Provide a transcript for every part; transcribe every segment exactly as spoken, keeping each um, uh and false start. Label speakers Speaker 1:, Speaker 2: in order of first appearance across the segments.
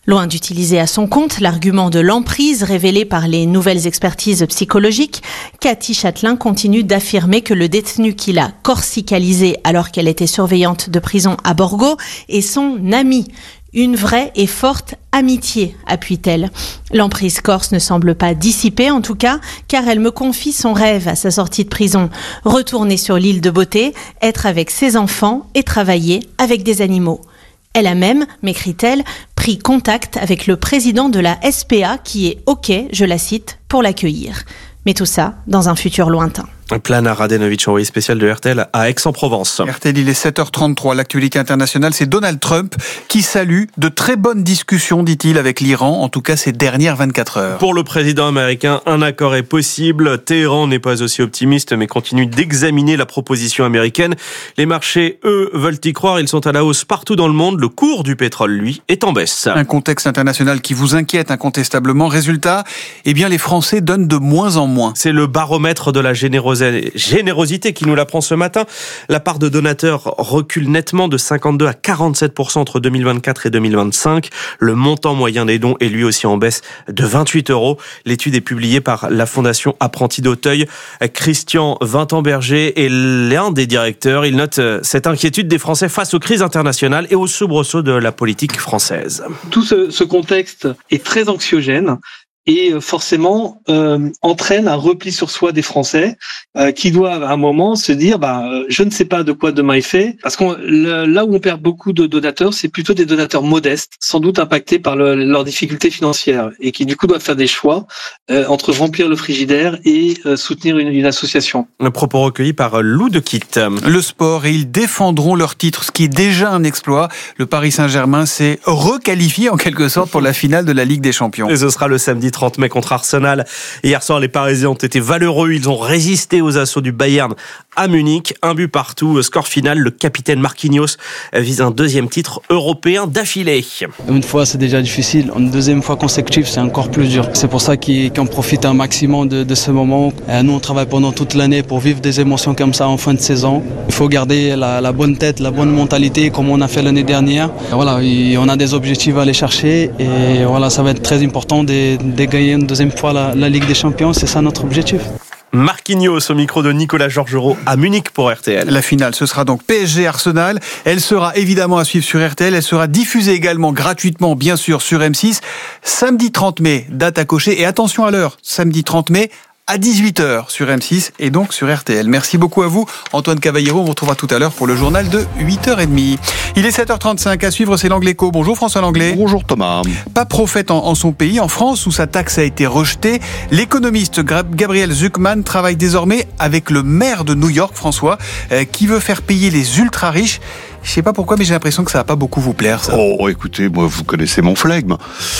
Speaker 1: Loin d'utiliser à son compte l'argument de l'emprise révélé par les nouvelles expertises psychologiques, Cathy Châtelain continue d'affirmer que le détenu qui l'a corsicalisée alors qu'elle était surveillante de prison à Borgo est son ami. Une vraie et forte amitié, appuie-t-elle. L'emprise corse ne semble pas dissipée en tout cas, car elle me confie son rêve à sa sortie de prison. Retourner sur l'île de Beauté, être avec ses enfants et travailler avec des animaux. Elle a même, m'écrit-elle, pris contact avec le président de la S P A qui est OK, je la cite, pour l'accueillir. Mais tout ça dans un futur lointain.
Speaker 2: Plana Radenovic, envoyé spécial de R T L à Aix-en-Provence.
Speaker 3: R T L, il est sept heures trente-trois. L'actualité internationale, c'est Donald Trump qui salue de très bonnes discussions, dit-il, avec l'Iran, en tout cas ces dernières vingt-quatre heures.
Speaker 2: Pour le président américain, un accord est possible. Téhéran n'est pas aussi optimiste, mais continue d'examiner la proposition américaine. Les marchés, eux, veulent y croire. Ils sont à la hausse partout dans le monde. Le cours du pétrole, lui, est en baisse.
Speaker 3: Un contexte international qui vous inquiète incontestablement. Résultat, eh bien, les Français donnent de moins en moins.
Speaker 2: C'est le baromètre de la générosité. Générosité qui nous l'apprend ce matin. La part de donateurs recule nettement de cinquante-deux à quarante-sept pour cent entre deux mille vingt-quatre et deux mille vingt-cinq. Le montant moyen des dons est lui aussi en baisse de vingt-huit euros. L'étude est publiée par la Fondation Apprentis d'Auteuil. Christian Vintemberger est l'un des directeurs. Il note cette inquiétude des Français face aux crises internationales et aux soubresauts de la politique française.
Speaker 4: Tout ce, ce contexte est très anxiogène. Et forcément euh, entraîne un repli sur soi des Français euh, qui doivent à un moment se dire bah euh, je ne sais pas de quoi demain est fait, parce qu'on le, là où on perd beaucoup de donateurs, c'est plutôt des donateurs modestes, sans doute impactés par le, leurs difficultés financières et qui du coup doivent faire des choix euh, entre remplir le frigidaire et euh, soutenir une, une association.
Speaker 2: Un propos recueilli par Lou de Quitte.
Speaker 3: Le sport, et ils défendront leur titre, ce qui est déjà un exploit. Le Paris Saint-Germain s'est requalifié en quelque sorte pour la finale de la Ligue des Champions.
Speaker 2: Et ce sera le samedi trente mai contre Arsenal. Hier soir, les Parisiens ont été valeureux. Ils ont résisté aux assauts du Bayern à Munich. Un but partout. Score final, le capitaine Marquinhos vise un deuxième titre européen d'affilée.
Speaker 5: Une fois, c'est déjà difficile. Une deuxième fois consécutive, c'est encore plus dur. C'est pour ça qu'on profite un maximum de, de ce moment. Nous, on travaille pendant toute l'année pour vivre des émotions comme ça en fin de saison. Il faut garder la, la bonne tête, la bonne mentalité, comme on a fait l'année dernière. Et voilà, on a des objectifs à aller chercher. Et voilà, ça va être très important de, de gagner une deuxième fois la, la Ligue des Champions. C'est ça notre objectif.
Speaker 2: Marquinhos au micro de Nicolas Georgerot à Munich pour R T L.
Speaker 3: La finale, ce sera donc P S G Arsenal. Elle sera évidemment à suivre sur R T L. Elle sera diffusée également gratuitement, bien sûr, sur M six. Samedi trente mai, date à cocher. Et attention à l'heure, samedi trente mai, à dix-huit heures sur M six et donc sur R T L. Merci beaucoup à vous, Antoine Cavallero. On vous retrouvera tout à l'heure pour le journal de huit heures trente. Il est sept heures trente-cinq. À suivre, c'est l'Angléco. Bonjour François Langlais.
Speaker 6: Bonjour Thomas.
Speaker 3: Pas prophète en, en son pays, en France, où sa taxe a été rejetée. L'économiste Gabriel Zucman travaille désormais avec le maire de New York, François, euh, qui veut faire payer les ultra-riches. Je sais pas pourquoi, mais j'ai l'impression que ça va pas beaucoup vous plaire, ça.
Speaker 6: Oh, écoutez, moi, vous connaissez mon flegme.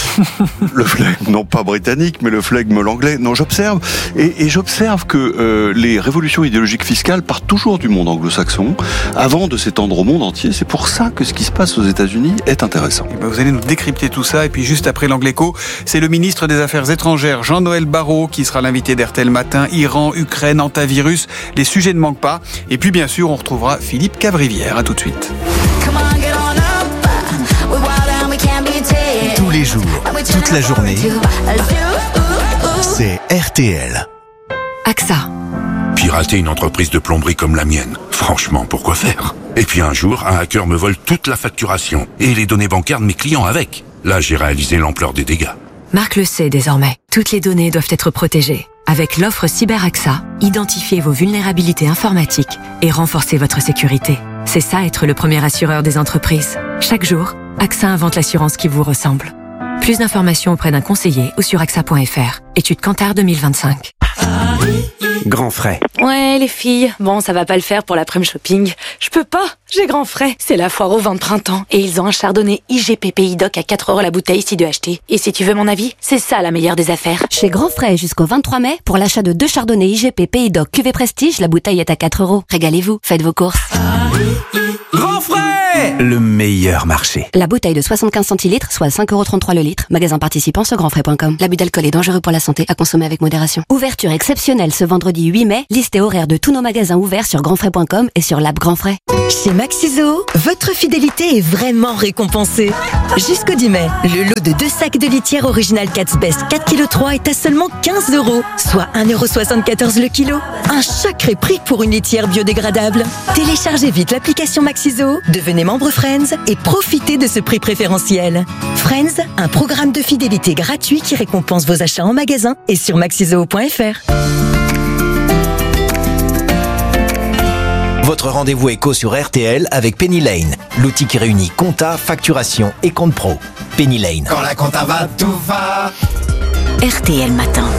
Speaker 6: Le flegme, non pas britannique, mais le flegme l'anglais. Non, j'observe, et, et j'observe que euh, les révolutions idéologiques fiscales partent toujours du monde anglo-saxon, avant de s'étendre au monde entier. C'est pour ça que ce qui se passe aux États-Unis est intéressant.
Speaker 3: Et ben vous allez nous décrypter tout ça, et puis juste après l'Angléco, c'est le ministre des Affaires étrangères, Jean-Noël Barrot, qui sera l'invité d'R T L Matin. Iran, Ukraine, antivirus, les sujets ne manquent pas. Et puis, bien sûr, on retrouvera Philippe Cavrivière. À tout de suite.
Speaker 7: Tous les jours, toute la journée, c'est R T L.
Speaker 8: A X A.
Speaker 9: Pirater une entreprise de plomberie comme la mienne, franchement, pourquoi faire? Et puis un jour, un hacker me vole toute la facturation et les données bancaires de mes clients avec. Là, j'ai réalisé l'ampleur des dégâts.
Speaker 8: Marc le sait désormais. Toutes les données doivent être protégées. Avec l'offre Cyber A X A, identifiez vos vulnérabilités informatiques et renforcez votre sécurité. C'est ça être le premier assureur des entreprises. Chaque jour, A X A invente l'assurance qui vous ressemble. Plus d'informations auprès d'un conseiller ou sur A X A point F R. Étude Kantar deux mille vingt-cinq.
Speaker 10: Grand frais.
Speaker 11: Ouais, les filles, bon, ça va pas le faire pour l'après-midi shopping. Je peux pas, j'ai grand frais. C'est la foire au vin de printemps et ils ont un chardonnay I G P Pays Doc à quatre euros la bouteille si de acheter. Et si tu veux mon avis, c'est ça la meilleure des affaires.
Speaker 12: Chez Grand Frais jusqu'au vingt-trois mai, pour l'achat de deux chardonnays I G P Pays Doc Cuvée Prestige, la bouteille est à quatre euros. Régalez-vous, faites vos courses.
Speaker 10: Grand frais, le meilleur marché.
Speaker 12: La bouteille de soixante-quinze centilitres, soit cinq euros trente-trois le litre. Magasin participant sur grandfrais point com. L'abus d'alcool est dangereux pour la santé, à consommer avec modération. Ouverture exceptionnelle ce vendredi huit mai. Liste et horaire de tous nos magasins ouverts sur grandfrais point com et sur l'app Grand Frais.
Speaker 13: Chez Maxiso, votre fidélité est vraiment récompensée. Jusqu'au dix mai, le lot de deux sacs de litière original Cat's Best quatre virgule trois kilos est à seulement quinze euros, soit un euro soixante-quatorze le kilo. Un sacré prix pour une litière biodégradable. Téléchargez vite l'application Maxiso, devenez membre Friends et profitez de ce prix préférentiel. Friends, un programme de fidélité gratuit qui récompense vos achats en magasin et sur maxiso point f r.
Speaker 7: Votre rendez-vous éco sur R T L avec Penny Lane, l'outil qui réunit compta, facturation et compte pro. Penny Lane.
Speaker 10: Quand la compta va, tout va.
Speaker 13: R T L Matin.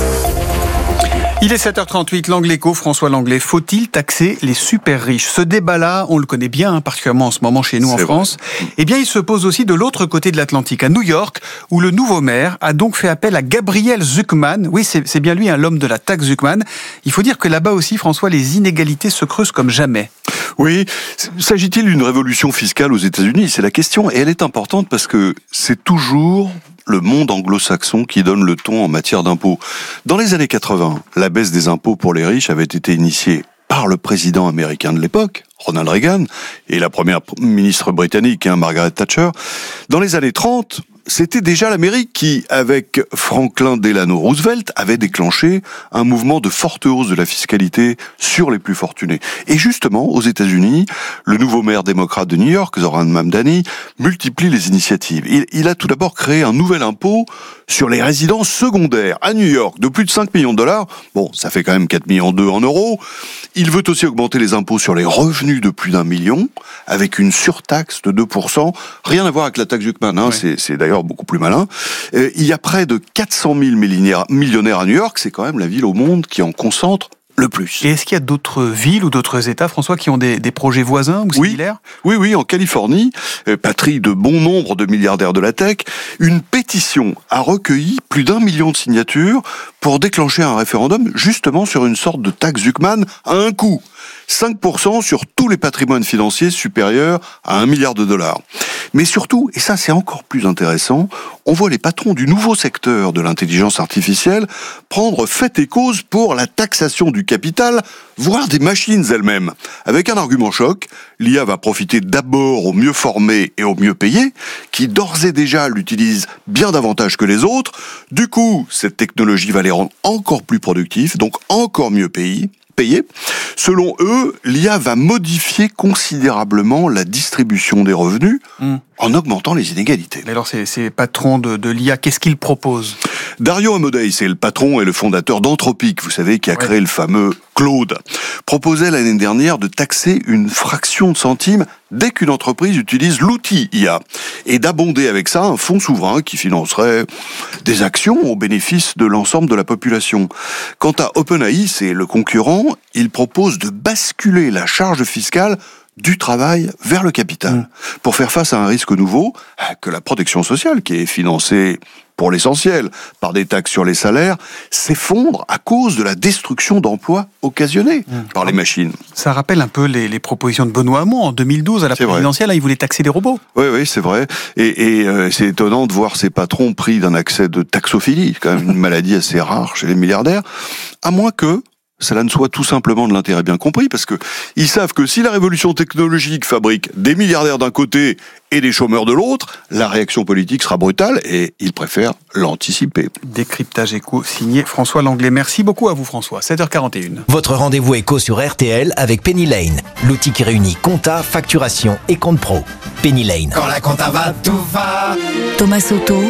Speaker 3: Il est sept heures trente-huit, l'Angle Éco, François Langlais. Faut-il taxer les super riches? Ce débat-là, on le connaît bien, hein, particulièrement en ce moment chez nous en France. Eh bien, il se pose aussi de l'autre côté de l'Atlantique, à New York, où le nouveau maire a donc fait appel à Gabriel Zucman. Oui, c'est, c'est bien lui, hein, l'homme de la taxe Zucman. Il faut dire que là-bas aussi, François, les inégalités se creusent comme jamais.
Speaker 6: Oui, s'agit-il d'une révolution fiscale aux États-Unis? C'est la question, et elle est importante parce que c'est toujours le monde anglo-saxon qui donne le ton en matière d'impôts. Dans les années quatre-vingts, la baisse des impôts pour les riches avait été initiée par le président américain de l'époque, Ronald Reagan, et la première ministre britannique, hein, Margaret Thatcher. Dans les années trente, c'était déjà l'Amérique qui, avec Franklin Delano Roosevelt, avait déclenché un mouvement de forte hausse de la fiscalité sur les plus fortunés. Et justement, aux États-Unis, le nouveau maire démocrate de New York, Zoran Mamdani, multiplie les initiatives. Il, il a tout d'abord créé un nouvel impôt sur les résidences secondaires à New York de plus de cinq millions de dollars. Bon, ça fait quand même quatre millions deux en euros. Il veut aussi augmenter les impôts sur les revenus de plus d'un million avec une surtaxe de deux pour cent. Rien à voir avec la taxe Zucman, hein. Ouais. C'est, c'est d'ailleurs beaucoup plus malin. Euh, il y a près de quatre cent mille millionnaires à New York. C'est quand même la ville au monde qui en concentre le plus.
Speaker 3: Et est-ce qu'il y a d'autres villes ou d'autres États, François, qui ont des, des projets voisins ou similaires?
Speaker 6: Oui, oui, oui, en Californie, euh, patrie de bon nombre de milliardaires de la tech, une pétition a recueilli plus d'un million de signatures pour déclencher un référendum justement sur une sorte de taxe Zucman à un coup. cinq pour cent sur tous les patrimoines financiers supérieurs à un milliard de dollars. Mais surtout, et ça c'est encore plus intéressant, on voit les patrons du nouveau secteur de l'intelligence artificielle prendre fait et cause pour la taxation du capital, voire des machines elles-mêmes. Avec un argument choc, l'I A va profiter d'abord aux mieux formés et aux mieux payés, qui d'ores et déjà l'utilisent bien davantage que les autres. Du coup, cette technologie va les rendre encore plus productifs, donc encore mieux payés. Payés. Selon eux, l'I A va modifier considérablement la distribution des revenus mmh. en augmentant les inégalités.
Speaker 3: Mais alors, ces, ces patrons de, de l'I A, qu'est-ce qu'ils proposent?
Speaker 6: Dario Amodei, c'est le patron et le fondateur d'Anthropic, vous savez, qui a ouais. créé le fameux Claude, proposait l'année dernière de taxer une fraction de centime dès qu'une entreprise utilise l'outil I A, et d'abonder avec ça un fonds souverain qui financerait des actions au bénéfice de l'ensemble de la population. Quant à OpenAI, c'est le concurrent, il propose de basculer la charge fiscale du travail vers le capital, mmh. pour faire face à un risque nouveau, que la protection sociale, qui est financée pour l'essentiel par des taxes sur les salaires, s'effondre à cause de la destruction d'emplois occasionnés mmh. par les machines.
Speaker 3: Ça rappelle un peu les, les propositions de Benoît Hamon en deux mille douze à la c'est présidentielle, là, il voulait taxer les robots.
Speaker 6: Oui, oui, c'est vrai. Et, et euh, c'est étonnant de voir ces patrons pris d'un accès de taxophilie, quand même une maladie assez rare chez les milliardaires, à moins que cela ne soit tout simplement de l'intérêt bien compris, parce que ils savent que si la révolution technologique fabrique des milliardaires d'un côté et des chômeurs de l'autre, la réaction politique sera brutale et ils préfèrent l'anticiper.
Speaker 3: Décryptage éco signé François Langlais. Merci beaucoup à vous François. sept heures quarante et une.
Speaker 7: Votre rendez-vous éco sur R T L avec Penny Lane, l'outil qui réunit compta, facturation et compte pro. Penny Lane.
Speaker 10: Quand la compta va, tout va.
Speaker 13: Thomas Soto,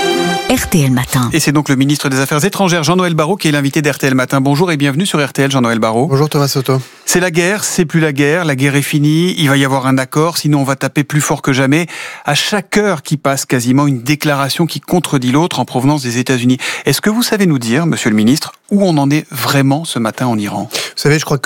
Speaker 13: R T L Matin.
Speaker 3: Et c'est donc le ministre des Affaires étrangères, Jean-Noël Barrot, qui est l'invité d'R T L Matin. Bonjour et bienvenue sur R T L, Jean-Noël Barrot.
Speaker 14: Bonjour Thomas Soto.
Speaker 3: C'est la guerre, c'est plus la guerre, la guerre est finie, il va y avoir un accord, sinon on va taper plus fort que jamais. À chaque heure qui passe, quasiment une déclaration qui contredit l'autre en provenance des États-Unis. Est-ce que vous savez nous dire, monsieur le ministre, où on en est vraiment ce matin en Iran ?
Speaker 14: Vous savez, je crois que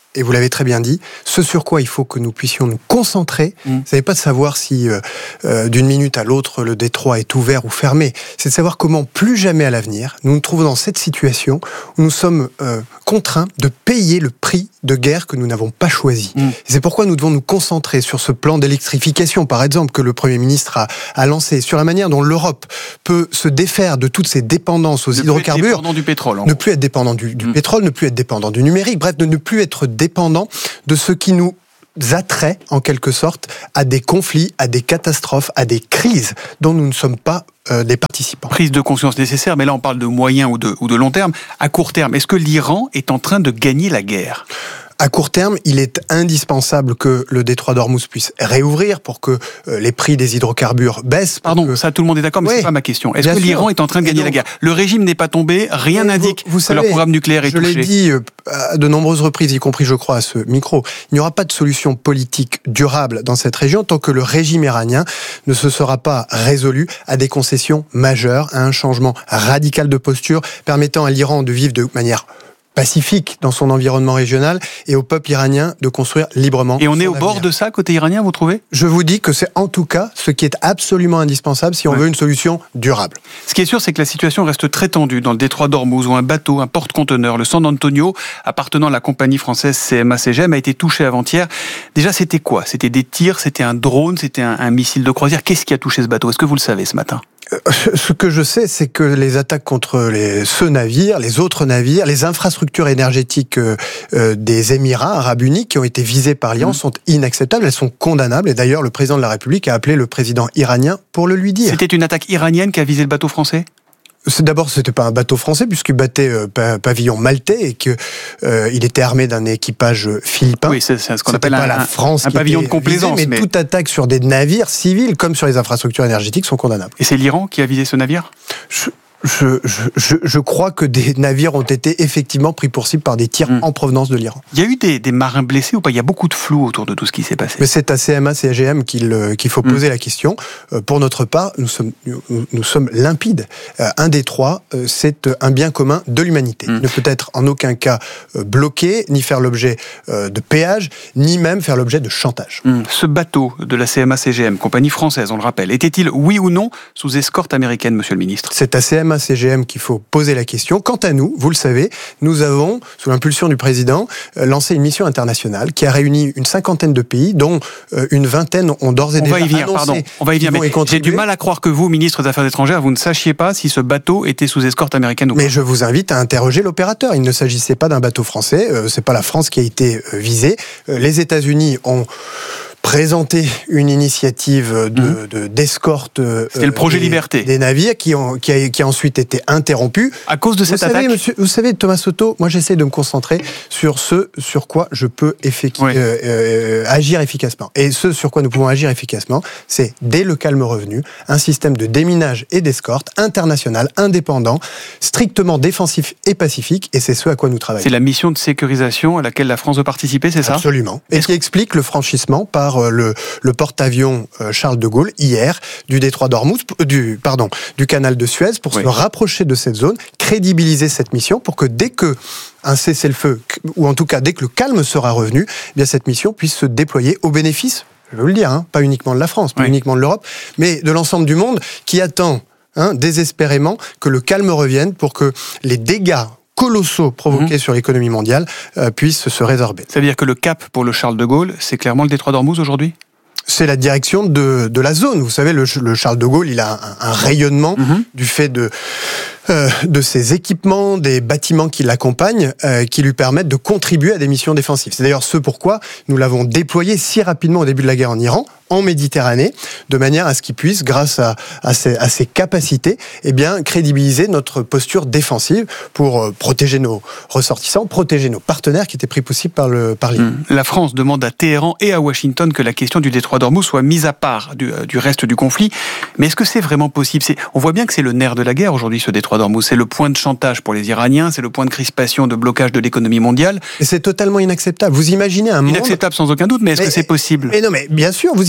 Speaker 14: et vous l'avez très bien dit, ce sur quoi il faut que nous puissions nous concentrer, mmh. ce n'est pas de savoir si euh, euh, d'une minute à l'autre le détroit est ouvert ou fermé, c'est de savoir comment plus jamais à l'avenir nous nous trouvons dans cette situation où nous sommes euh, contraints de payer le prix de guerre que nous n'avons pas choisi. Mmh. C'est pourquoi nous devons nous concentrer sur ce plan d'électrification, par exemple, que le Premier ministre a, a lancé, sur la manière dont l'Europe peut se défaire de toutes ses dépendances aux
Speaker 3: ne
Speaker 14: hydrocarbures.
Speaker 3: Ne plus être dépendant du pétrole.
Speaker 14: Ne plus être dépendant du, du
Speaker 3: mmh.
Speaker 14: pétrole, ne plus être dépendant du numérique, bref, de ne plus être dépendant de ce qui nous attrait, en quelque sorte, à des conflits, à des catastrophes, à des crises dont nous ne sommes pas euh, des participants.
Speaker 3: Prise de conscience nécessaire, mais là on parle de moyen ou de, ou de long terme. À court terme, est-ce que l'Iran est en train de gagner la guerre ?
Speaker 14: À court terme, il est indispensable que le détroit d'Ormuz puisse réouvrir pour que euh, les prix des hydrocarbures baissent.
Speaker 3: Pardon,
Speaker 14: que...
Speaker 3: ça tout le monde est d'accord, mais oui, c'est pas ma question. Est-ce que
Speaker 14: sûr.
Speaker 3: l'Iran est en train de gagner donc, la guerre ? Le régime n'est pas tombé, rien n'indique
Speaker 14: vous, vous
Speaker 3: que
Speaker 14: savez,
Speaker 3: leur programme nucléaire est
Speaker 14: je
Speaker 3: touché.
Speaker 14: Je l'ai dit euh, à de nombreuses reprises, y compris je crois à ce micro, il n'y aura pas de solution politique durable dans cette région tant que le régime iranien ne se sera pas résolu à des concessions majeures, à un changement radical de posture permettant à l'Iran de vivre de manière pacifique dans son environnement régional et au peuple iranien de construire librement.
Speaker 3: Et on est au
Speaker 14: avenir.
Speaker 3: bord de ça, côté iranien, vous trouvez ?
Speaker 14: Je vous dis que c'est en tout cas ce qui est absolument indispensable si on ouais. veut une solution durable.
Speaker 3: Ce qui est sûr, c'est que la situation reste très tendue dans le détroit d'Ormuz où un bateau, un porte-conteneur, le San Antonio, appartenant à la compagnie française C M A C G M, a été touché avant-hier. Déjà, c'était quoi ? C'était des tirs, c'était un drone, c'était un, un missile de croisière. Qu'est-ce qui a touché ce bateau ? Est-ce que vous le savez ce matin ?
Speaker 14: Ce que je sais, c'est que les attaques contre les, ce navire, les autres navires, les infrastructures énergétiques euh, euh, des Émirats arabes unis qui ont été visées par l'Iran mmh. sont inacceptables, elles sont condamnables. Et d'ailleurs, le président de la République a appelé le président iranien pour le lui dire.
Speaker 3: C'était une attaque iranienne qui a visé le bateau français ?
Speaker 14: D'abord, c'était pas un bateau français puisqu'il battait euh, pavillon maltais et que euh, il était armé d'un équipage philippin.
Speaker 3: Oui, c'est, c'est ce qu'on appelle
Speaker 14: pas
Speaker 3: un,
Speaker 14: la France
Speaker 3: un pavillon de complaisance.
Speaker 14: Visé, mais, mais toute attaque sur des navires civils comme sur les infrastructures énergétiques sont condamnables.
Speaker 3: Et c'est l'Iran qui a visé ce navire ?
Speaker 14: Je... Je, je, je crois que des navires ont été effectivement pris pour cible par des tirs mmh. en provenance de l'Iran.
Speaker 3: Il y a eu des, des marins blessés ou pas ? Il y a beaucoup de flou autour de tout ce qui s'est passé.
Speaker 14: Mais c'est à C M A C G M qu'il, qu'il faut mmh. poser la question. Euh, pour notre part, nous sommes, nous, nous sommes limpides. Euh, un détroit, euh, c'est un bien commun de l'humanité. Mmh. Il ne peut être en aucun cas euh, bloqué, ni faire l'objet euh, de péage, ni même faire l'objet de chantage.
Speaker 3: Mmh. Ce bateau de la C M A C G M, compagnie française, on le rappelle, était-il, oui ou non, sous escorte américaine, monsieur le ministre ?
Speaker 14: C'est à C M A C G M qu'il faut poser la question. Quant à nous, vous le savez, nous avons, sous l'impulsion du président, lancé une mission internationale qui a réuni une cinquantaine de pays, dont une vingtaine ont d'ores et
Speaker 3: on
Speaker 14: déjà
Speaker 3: va y venir,
Speaker 14: annoncé.
Speaker 3: Pardon, on va y venir, mais j'ai du mal à croire que vous, ministre des Affaires étrangères, vous ne sachiez pas si ce bateau était sous escorte américaine ou pas.
Speaker 14: Mais je vous invite à interroger l'opérateur. Il ne s'agissait pas d'un bateau français. Euh, c'est pas la France qui a été visée. Euh, les États-Unis ont présenter une initiative de, mmh. de, d'escorte
Speaker 3: C'était le projet
Speaker 14: des,
Speaker 3: Liberté.
Speaker 14: des navires qui, ont, qui, a, qui a ensuite été interrompu.
Speaker 3: À cause de cette
Speaker 14: vous
Speaker 3: attaque
Speaker 14: savez, monsieur, vous savez, Thomas Soto, moi j'essaie de me concentrer sur ce sur quoi je peux effectu- oui. euh, euh, agir efficacement. Et ce sur quoi nous pouvons agir efficacement, c'est, dès le calme revenu, un système de déminage et d'escorte international, indépendant, strictement défensif et pacifique, et c'est ce à quoi nous travaillons.
Speaker 3: C'est la mission de sécurisation à laquelle la France veut participer, c'est ça ?
Speaker 14: Absolument. Et ce qui explique le franchissement par Le, le porte-avions Charles de Gaulle hier du détroit d'Ormuz, du pardon, du canal de Suez pour oui. se rapprocher de cette zone, crédibiliser cette mission pour que dès que un cessez-le-feu ou en tout cas dès que le calme sera revenu, eh bien cette mission puisse se déployer au bénéfice, je veux le dire, hein, pas uniquement de la France, pas oui. uniquement de l'Europe, mais de l'ensemble du monde qui attend hein, désespérément que le calme revienne pour que les dégâts colossaux provoqués mmh. sur l'économie mondiale euh, puissent se résorber.
Speaker 3: Ça veut dire que le cap pour le Charles de Gaulle, c'est clairement le détroit d'Ormuz aujourd'hui ?
Speaker 14: C'est la direction de, de la zone. Vous savez, le, le Charles de Gaulle, il a un, un rayonnement mmh. du fait de, euh, de ses équipements, des bâtiments qui l'accompagnent, euh, qui lui permettent de contribuer à des missions défensives. C'est d'ailleurs ce pourquoi nous l'avons déployé si rapidement au début de la guerre en Iran, en Méditerranée, de manière à ce qu'il puisse, grâce à, à, ses, à ses capacités, eh bien, crédibiliser notre posture défensive pour euh, protéger nos ressortissants, protéger nos partenaires qui étaient pris possible par le par l'Iran.
Speaker 3: Mmh. La France demande à Téhéran et à Washington que la question du détroit d'Ormuz soit mise à part du, euh, du reste du conflit. Mais est-ce que c'est vraiment possible ? c'est, On voit bien que c'est le nerf de la guerre aujourd'hui, ce détroit d'Ormuz. C'est le point de chantage pour les Iraniens, c'est le point de crispation, de blocage de l'économie mondiale.
Speaker 14: Et c'est totalement inacceptable. Vous imaginez un monde...
Speaker 3: Inacceptable sans aucun doute, mais est-ce mais, que c'est possible ?
Speaker 14: Mais non, mais bien sûr, vous imaginez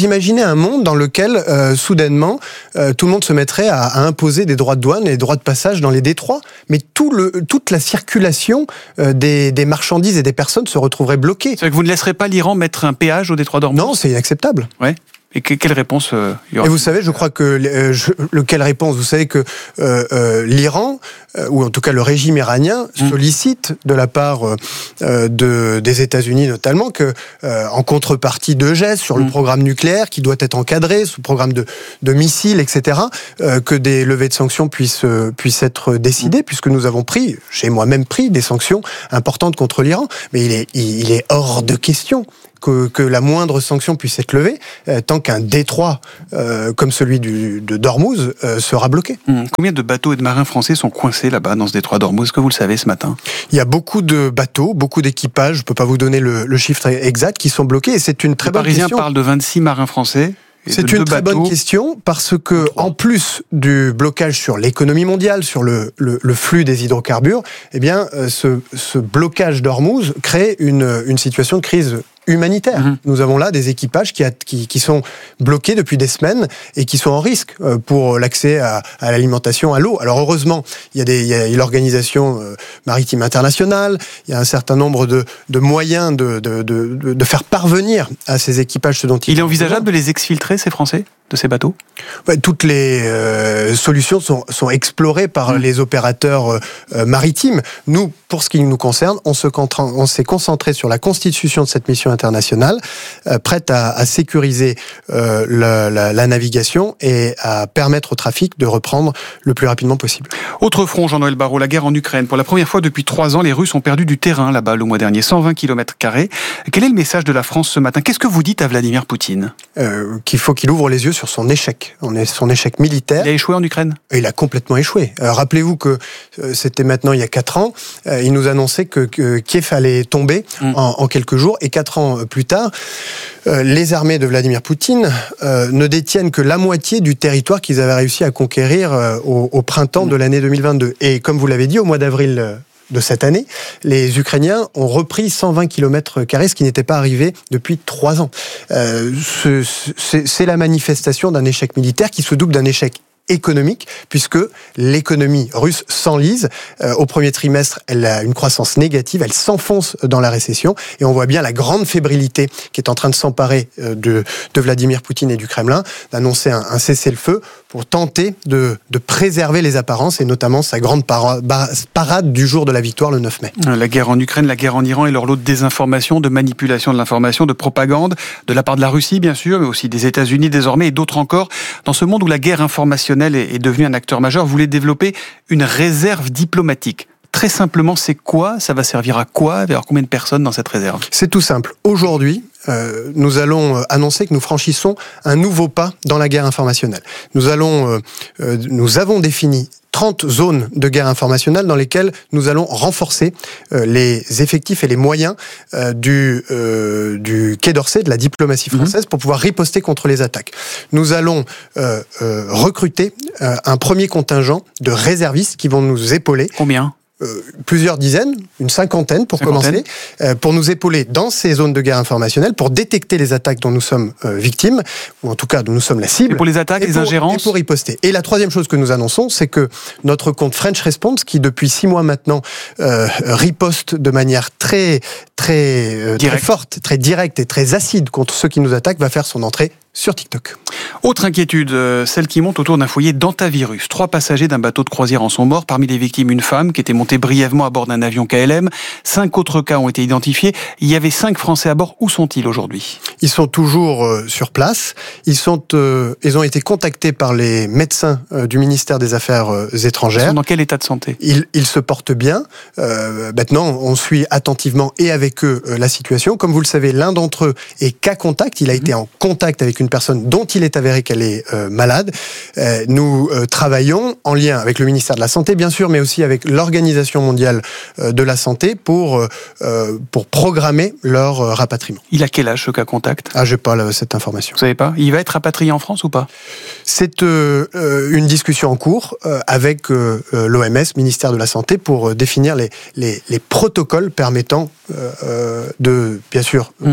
Speaker 14: imaginez un monde dans lequel, euh, soudainement, euh, tout le monde se mettrait à, à imposer des droits de douane et des droits de passage dans les détroits, mais tout le, toute la circulation euh, des, des marchandises et des personnes se retrouverait bloquée.
Speaker 3: C'est-à-dire que vous ne laisserez pas l'Iran mettre un péage au détroit d'Ormuz ?
Speaker 14: Non, c'est inacceptable.
Speaker 3: Ouais. Et que, quelle réponse euh, y aura ?
Speaker 14: Et vous savez, je crois que euh, je, le, quelle réponse ? Vous savez que euh, euh, l'Iran, euh, ou en tout cas le régime iranien, mmh. sollicite de la part euh, de, des États-Unis notamment que, euh, en contrepartie de gestes sur mmh. le programme nucléaire qui doit être encadré, sous programme de, de missiles, et cetera, euh, que des levées de sanctions puissent euh, puissent être décidées, mmh. puisque nous avons pris, j'ai moi-même pris des sanctions importantes contre l'Iran, mais il est il, il est hors de question que, que la moindre sanction puisse être levée euh, tant qu'un détroit euh, comme celui du, de d'Ormuz euh, sera bloqué.
Speaker 3: Mmh. Combien de bateaux et de marins français sont coincés là-bas dans ce détroit d'Ormuz ? Est-ce que vous le savez ce matin ?
Speaker 14: Il y a beaucoup de bateaux, beaucoup d'équipages, je ne peux pas vous donner le, le chiffre exact, qui sont bloqués et c'est une très
Speaker 3: le
Speaker 14: bonne
Speaker 3: Parisien
Speaker 14: question.
Speaker 3: Le Parisien parle de vingt-six marins français.
Speaker 14: C'est une très bonne question parce que, en plus du blocage sur l'économie mondiale, sur le, le, le flux des hydrocarbures, eh bien, ce, ce blocage d'Ormuz crée une, une situation de crise humanitaire. Mmh. Nous avons là des équipages qui, a, qui, qui sont bloqués depuis des semaines et qui sont en risque pour l'accès à, à l'alimentation, à l'eau. Alors heureusement, il y a, des, il y a l'organisation maritime internationale, il y a un certain nombre de, de moyens de, de, de, de faire parvenir à ces équipages ce dont ils
Speaker 3: Il est envisageable de les exfiltrer, ces Français, de ces bateaux ?
Speaker 14: Ouais, toutes les euh, solutions sont, sont explorées par mmh. les opérateurs euh, maritimes. Nous, pour ce qui nous concerne, on, se contra- on s'est concentré sur la constitution de cette mission internationale, euh, prête à, à sécuriser euh, la, la, la navigation et à permettre au trafic de reprendre le plus rapidement possible.
Speaker 3: Autre front, Jean-Noël Barrot, la guerre en Ukraine. Pour la première fois depuis trois ans, les Russes ont perdu du terrain là-bas le mois dernier, cent vingt kilomètres carrés. Quel est le message de la France ce matin ? Qu'est-ce que vous dites à Vladimir Poutine ?
Speaker 14: euh, Qu'il faut qu'il ouvre les yeux sur son échec, son échec militaire.
Speaker 3: Il a échoué en Ukraine ?
Speaker 14: Il a complètement échoué. Alors, rappelez-vous que euh, c'était maintenant il y a quatre ans, euh, il nous annonçait que, que Kiev allait tomber mmh. en, en quelques jours, et quatre ans plus tard, euh, les armées de Vladimir Poutine euh, ne détiennent que la moitié du territoire qu'ils avaient réussi à conquérir euh, au, au printemps mmh. de l'année deux mille vingt-deux. Et comme vous l'avez dit, au mois d'avril euh, de cette année, les Ukrainiens ont repris cent vingt kilomètres carrés, ce qui n'était pas arrivé depuis trois ans. Euh, ce, c'est, c'est la manifestation d'un échec militaire qui se double d'un échec économique, puisque l'économie russe s'enlise. Euh, au premier trimestre, elle a une croissance négative, elle s'enfonce dans la récession, et on voit bien la grande fébrilité qui est en train de s'emparer euh, de, de Vladimir Poutine et du Kremlin, d'annoncer un, un cessez-le-feu pour tenter de, de préserver les apparences, et notamment sa grande para- parade du jour de la victoire, le neuf mai.
Speaker 3: La guerre en Ukraine, la guerre en Iran et leur lot de désinformation, de manipulation de l'information, de propagande, de la part de la Russie, bien sûr, mais aussi des États-Unis désormais, et d'autres encore. Dans ce monde où la guerre informationnelle est devenu un acteur majeur, vous voulez développer une réserve diplomatique. Très simplement, c'est quoi ? Ça va servir à quoi ? Il va y avoir combien de personnes dans cette réserve ?
Speaker 14: C'est tout simple. Aujourd'hui, euh, nous allons annoncer que nous franchissons un nouveau pas dans la guerre informationnelle. Nous allons, euh, euh, nous avons défini trente zones de guerre informationnelle dans lesquelles nous allons renforcer euh, les effectifs et les moyens euh, du, euh, du Quai d'Orsay, de la diplomatie française, mmh. pour pouvoir riposter contre les attaques. Nous allons euh, euh, recruter euh, un premier contingent de réservistes qui vont nous épauler.
Speaker 3: Combien ?
Speaker 14: Euh, plusieurs dizaines, une cinquantaine pour
Speaker 3: cinquantaine.
Speaker 14: commencer, euh, pour nous épauler dans ces zones de guerre informationnelle, pour détecter les attaques dont nous sommes euh, victimes, ou en tout cas dont nous sommes la cible.
Speaker 3: Et pour les attaques, les
Speaker 14: pour,
Speaker 3: ingérences.
Speaker 14: Et pour riposter. Et la troisième chose que nous annonçons, c'est que notre compte French Response, qui depuis six mois maintenant euh, riposte de manière très, très, euh, très forte, très directe et très acide contre ceux qui nous attaquent, va faire son entrée sur TikTok.
Speaker 3: Autre inquiétude, celle qui monte autour d'un foyer d'antavirus. Trois passagers d'un bateau de croisière en sont morts. Parmi les victimes, une femme qui était montée brièvement à bord d'un avion K L M. Cinq autres cas ont été identifiés. Il y avait cinq Français à bord. Où sont-ils aujourd'hui ?
Speaker 14: Ils sont toujours euh, sur place. Ils, sont, euh, ils ont été contactés par les médecins euh, du ministère des Affaires euh, étrangères. Ils
Speaker 3: sont dans quel état de santé ?
Speaker 14: Ils, ils se portent bien. Euh, maintenant, on suit attentivement et avec eux euh, la situation. Comme vous le savez, l'un d'entre eux est cas contact. Il a mmh. été en contact avec une personne dont il est avéré qu'elle est euh, malade. Euh, nous euh, travaillons en lien avec le ministère de la Santé, bien sûr, mais aussi avec l'Organisation mondiale euh, de la santé pour, euh, pour programmer leur euh, rapatriement.
Speaker 3: Il a quel âge, ce cas contact ?
Speaker 14: Ah, j'ai pas là, cette information.
Speaker 3: Vous savez pas ? Il va être rapatrié en France ou pas ?
Speaker 14: C'est euh, une discussion en cours euh, avec euh, l'O M S, ministère de la Santé, pour euh, définir les, les, les protocoles permettant euh, euh, de, bien sûr, mmh.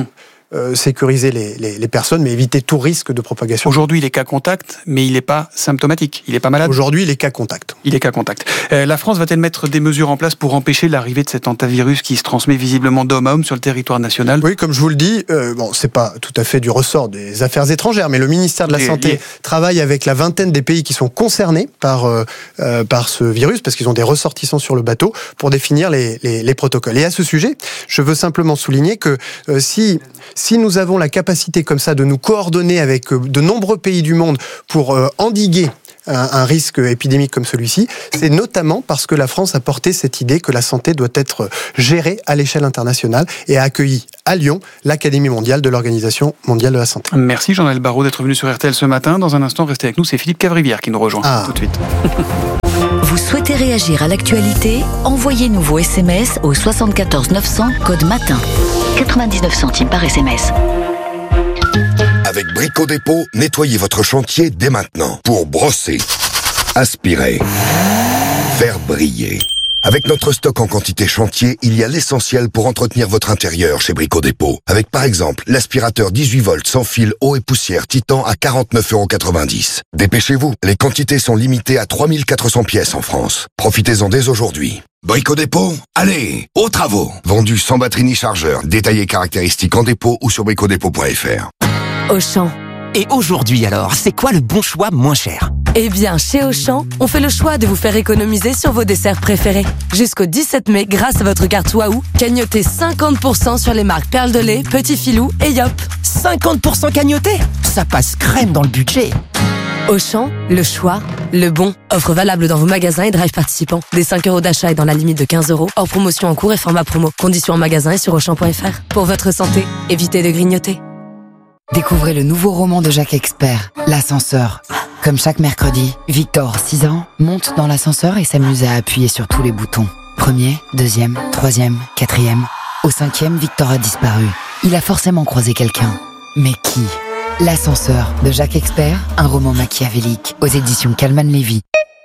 Speaker 14: euh, sécuriser les, les, les personnes, mais éviter tout risque de propagation.
Speaker 3: Aujourd'hui, il est cas contact, mais il n'est pas symptomatique. Il n'est pas malade.
Speaker 14: Aujourd'hui, il est cas contact.
Speaker 3: Il est cas contact. Euh, la France va-t-elle mettre des mesures en place pour empêcher l'arrivée de cet hantavirus qui se transmet visiblement d'homme à homme sur le territoire national ?
Speaker 14: Oui, comme je vous le dis, euh, bon, c'est pas tout à fait du ressort des Affaires étrangères, mais le ministère de la
Speaker 3: Les,
Speaker 14: Santé
Speaker 3: les...
Speaker 14: travaille avec la vingtaine des pays qui sont concernés par euh, euh, par ce virus, parce qu'ils ont des ressortissants sur le bateau, pour définir les, les, les protocoles. Et à ce sujet, je veux simplement souligner que euh, si si nous avons la capacité comme ça de nous coordonner avec euh, de nombreux pays du monde pour euh, endiguer un, un risque épidémique comme celui-ci, c'est notamment parce que la France a porté cette idée que la santé doit être gérée à l'échelle internationale et a accueilli à Lyon l'Académie mondiale de l'Organisation mondiale de la santé.
Speaker 3: Merci Jean-Noël Barrot d'être venu sur R T L ce matin. Dans un instant, restez avec nous, c'est Philippe Cavrivière qui nous rejoint. Ah. Tout de suite.
Speaker 13: Vous souhaitez réagir à l'actualité ? Envoyez-nous vos S M S au soixante-quatorze neuf cents, code matin. quatre-vingt-dix-neuf centimes par S M S.
Speaker 15: Avec Brico Dépôt, nettoyez votre chantier dès maintenant pour brosser, aspirer, faire briller. Avec notre stock en quantité chantier, il y a l'essentiel pour entretenir votre intérieur chez Brico Dépôt. Avec par exemple l'aspirateur dix-huit volts sans fil eau et poussière Titan à quarante-neuf euros quatre-vingt-dix. Dépêchez-vous, les quantités sont limitées à trois mille quatre cents pièces en France. Profitez-en dès aujourd'hui. Brico Dépôt, allez, aux travaux. Vendu sans batterie ni chargeur, détaillé caractéristiques en dépôt ou sur brico dépôt point f r.
Speaker 16: Auchan. Et aujourd'hui alors, c'est quoi le bon choix moins cher ?
Speaker 17: Eh bien, chez Auchan, on fait le choix de vous faire économiser sur vos desserts préférés. Jusqu'au dix-sept mai, grâce à votre carte Waouh, cagnotez cinquante pour cent sur les marques Perle de lait, Petit Filou et Yop.
Speaker 16: cinquante pour cent cagnoté ? Ça passe crème dans le budget.
Speaker 17: Auchan, le choix, le bon. Offre valable dans vos magasins et drive participants. Des cinq euros d'achat et dans la limite de quinze euros. Hors promotion en cours et format promo. Conditions en magasin et sur auchan point f r. Pour votre santé, évitez de grignoter.
Speaker 18: Découvrez le nouveau roman de Jacques Expert, L'ascenseur. Comme chaque mercredi, Victor, six ans, monte dans l'ascenseur et s'amuse à appuyer sur tous les boutons. Premier, deuxième, troisième, quatrième. Au cinquième, Victor a disparu. Il a forcément croisé quelqu'un. Mais qui ? L'ascenseur de Jacques Expert, un roman machiavélique aux éditions Calman Lévy.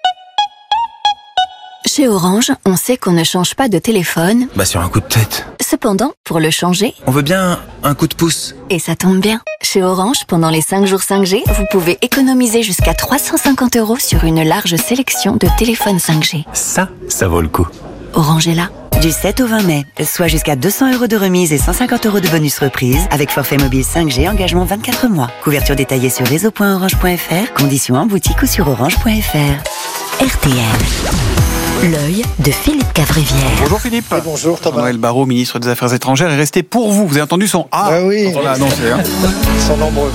Speaker 12: Chez Orange, on sait qu'on ne change pas de téléphone.
Speaker 10: Bah sur un coup de tête.
Speaker 12: Cependant, pour le changer,
Speaker 10: on veut bien un coup de pouce.
Speaker 12: Et ça tombe bien. Chez Orange, pendant les cinq jours cinq G, vous pouvez économiser jusqu'à trois cent cinquante euros sur une large sélection de téléphones cinq G.
Speaker 10: Ça, ça vaut le coup.
Speaker 12: Orange est là.
Speaker 19: Du sept au vingt mai, soit jusqu'à deux cents euros de remise et cent cinquante euros de bonus reprise avec forfait mobile cinq G, engagement vingt-quatre mois. Couverture détaillée sur réseau point orange point f r, conditions en boutique ou sur orange point f r.
Speaker 13: R T L. L'œil de Philippe Cavrivière.
Speaker 3: Bonjour Philippe.
Speaker 20: Et bonjour Thomas.
Speaker 3: Jean-Noël Barrot, ministre des Affaires étrangères, est resté pour vous. Vous avez entendu son A.
Speaker 20: Ah oui.
Speaker 3: On l'a annoncé. Hein.
Speaker 20: Ils sont nombreux.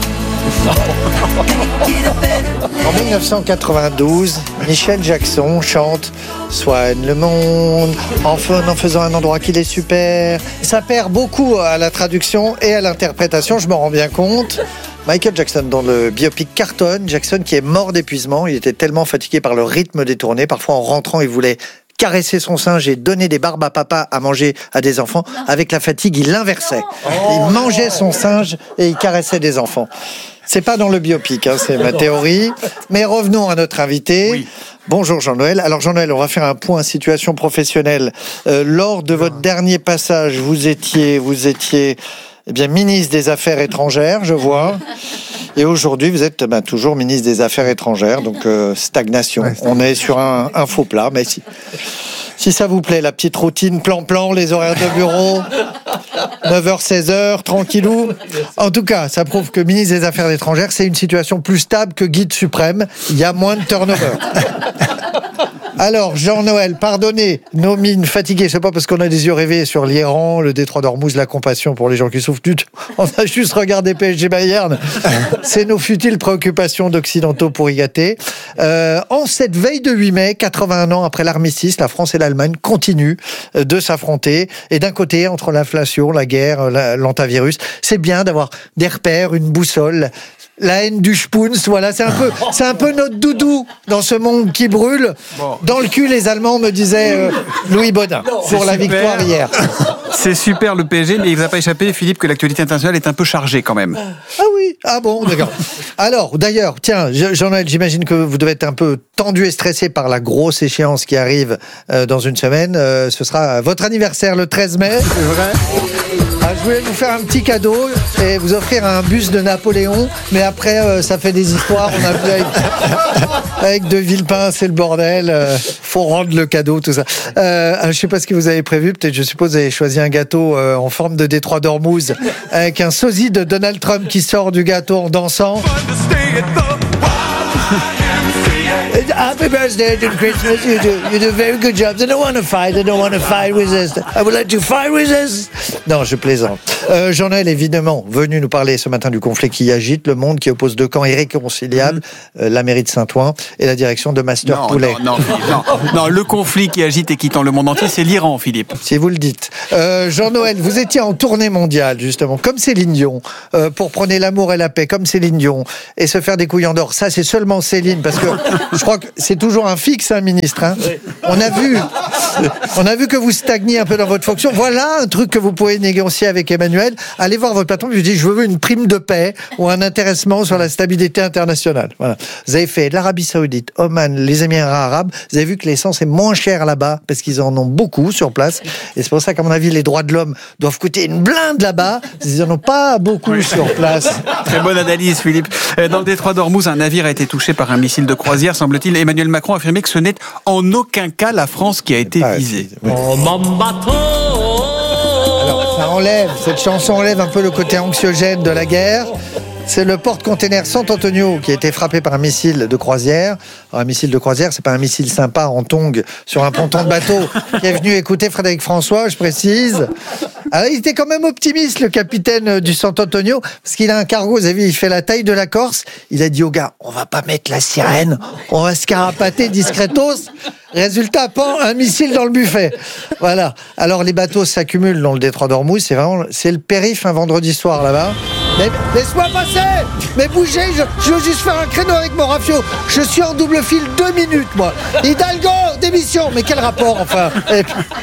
Speaker 20: En dix-neuf cent quatre-vingt-douze, Michel Jackson chante « Soigne le monde en faisant un endroit qu'il est super ». Ça perd beaucoup à la traduction et à l'interprétation, je m'en rends bien compte. Michael Jackson, dans le biopic cartonne, Jackson qui est mort d'épuisement, il était tellement fatigué par le rythme des tournées, parfois en rentrant il voulait caresser son singe et donner des barbes à papa à manger à des enfants. Avec la fatigue, il l'inversait. Il mangeait son singe et il caressait des enfants. C'est pas dans le biopic, hein, c'est ma théorie. Mais revenons à notre invité. Oui. Bonjour Jean-Noël. Alors Jean-Noël, on va faire un point situation professionnelle. Euh, lors de votre dernier passage, vous étiez, vous étiez, eh bien, ministre des Affaires étrangères, je vois. Et aujourd'hui, vous êtes ben, toujours ministre des Affaires étrangères, donc euh, stagnation. Ouais, on est sur un, un faux plat, mais si, si ça vous plaît, la petite routine plan-plan, les horaires de bureau, neuf heures seize heures, tranquillou. En tout cas, ça prouve que ministre des Affaires étrangères, c'est une situation plus stable que guide suprême. Il y a moins de turnover. Alors, Jean-Noël, pardonnez nos mines fatiguées. C'est pas parce qu'on a des yeux rêvés sur l'Iran, le détroit d'Ormuz, la compassion pour les gens qui souffrent. On a juste regardé P S G Bayern. C'est nos futiles préoccupations d'occidentaux pour y gâter. Euh, en cette veille de huit mai, quatre-vingt-un ans après l'armistice, la France et l'Allemagne continuent de s'affronter. Et d'un côté, entre l'inflation, la guerre, l'antivirus, c'est bien d'avoir des repères, une boussole. La haine du Spoons, voilà, c'est un peu, c'est un peu notre doudou dans ce monde qui brûle. Bon. Dans le cul, les Allemands me disaient euh, Louis Baudin pour la victoire hier.
Speaker 3: C'est super le P S G, mais il ne vous a pas échappé, Philippe, que l'actualité internationale est un peu chargée quand même.
Speaker 20: Ah oui, ah bon, d'accord. Alors, d'ailleurs, tiens, Jean-Noël, j'imagine que vous devez être un peu tendu et stressé par la grosse échéance qui arrive euh, dans une semaine. Euh, ce sera votre anniversaire le treize mai. C'est vrai. Ah, je voulais vous faire un petit cadeau et vous offrir un buste de Napoléon, mais après euh, ça fait des histoires. On a vu avec, avec De Villepin, c'est le bordel. Euh, faut rendre le cadeau, tout ça. Euh, je sais pas ce que vous avez prévu. Peut-être, je suppose, vous avez choisi un gâteau euh, en forme de Détroit d'Ormuz avec un sosie de Donald Trump qui sort du gâteau en dansant. Happy birthday to Christmas. You do, you do a very good job. I don't want to fight. I don't want to fight with us. I would like to fight with us. Non, je plaisante. Euh, Jean-Noël, évidemment, venu nous parler ce matin du conflit qui agite le monde, qui oppose deux camps irréconciliables, mmh. euh, la mairie de Saint-Ouen et la direction de Master
Speaker 3: non,
Speaker 20: Poulet.
Speaker 3: Non, non, non, non, le conflit qui agite et qui tend le monde entier, c'est l'Iran, Philippe.
Speaker 20: Si vous le dites. Euh, Jean-Noël, vous étiez en tournée mondiale, justement, comme Céline Dion, euh, pour prôner l'amour et la paix, comme Céline Dion, et se faire des couilles en or. Ça, c'est seulement Céline, parce que je crois que c'est toujours un fixe, un ministre. Hein. On a vu, on a vu que vous stagniez un peu dans votre fonction. Voilà un truc que vous pouvez négocier avec Emmanuel. Allez voir votre patron, lui dites je veux une prime de paix ou un intéressement sur la stabilité internationale. Voilà. Vous avez fait l'Arabie Saoudite, Oman, les Émirats Arabes. Vous avez vu que l'essence est moins chère là-bas parce qu'ils en ont beaucoup sur place. Et c'est pour ça qu'à mon avis, les droits de l'homme doivent coûter une blinde là-bas. Ils en ont pas beaucoup oui. sur place.
Speaker 3: Très bonne analyse, Philippe. Dans le détroit d'Ormuz, un navire a été touché par un missile de croisière, semble-t-il. Emmanuel Macron a affirmé que ce n'est en aucun cas la France qui a été ah, visée. Oui.
Speaker 20: Alors, ça enlève, cette chanson enlève un peu le côté anxiogène de la guerre. C'est le porte-container Sant'Antonio qui a été frappé par un missile de croisière. Alors, un missile de croisière, c'est pas un missile sympa en tongue sur un ponton de bateau qui est venu écouter Frédéric François, je précise. Alors, il était quand même optimiste, le capitaine du Sant'Antonio, parce qu'il a un cargo, vous avez vu, il fait la taille de la Corse. Il a dit aux gars, on va pas mettre la sirène, on va se carapater discretos. Résultat, pan, un missile dans le buffet. Voilà. Alors, les bateaux s'accumulent dans le détroit d'Ormuz. C'est vraiment, c'est le périph' un vendredi soir là-bas. Mais laisse-moi passer! Mais bougez, je, je veux juste faire un créneau avec mon rafio. Je suis en double fil deux minutes, moi. Hidalgo, démission! Mais quel rapport, enfin? Et...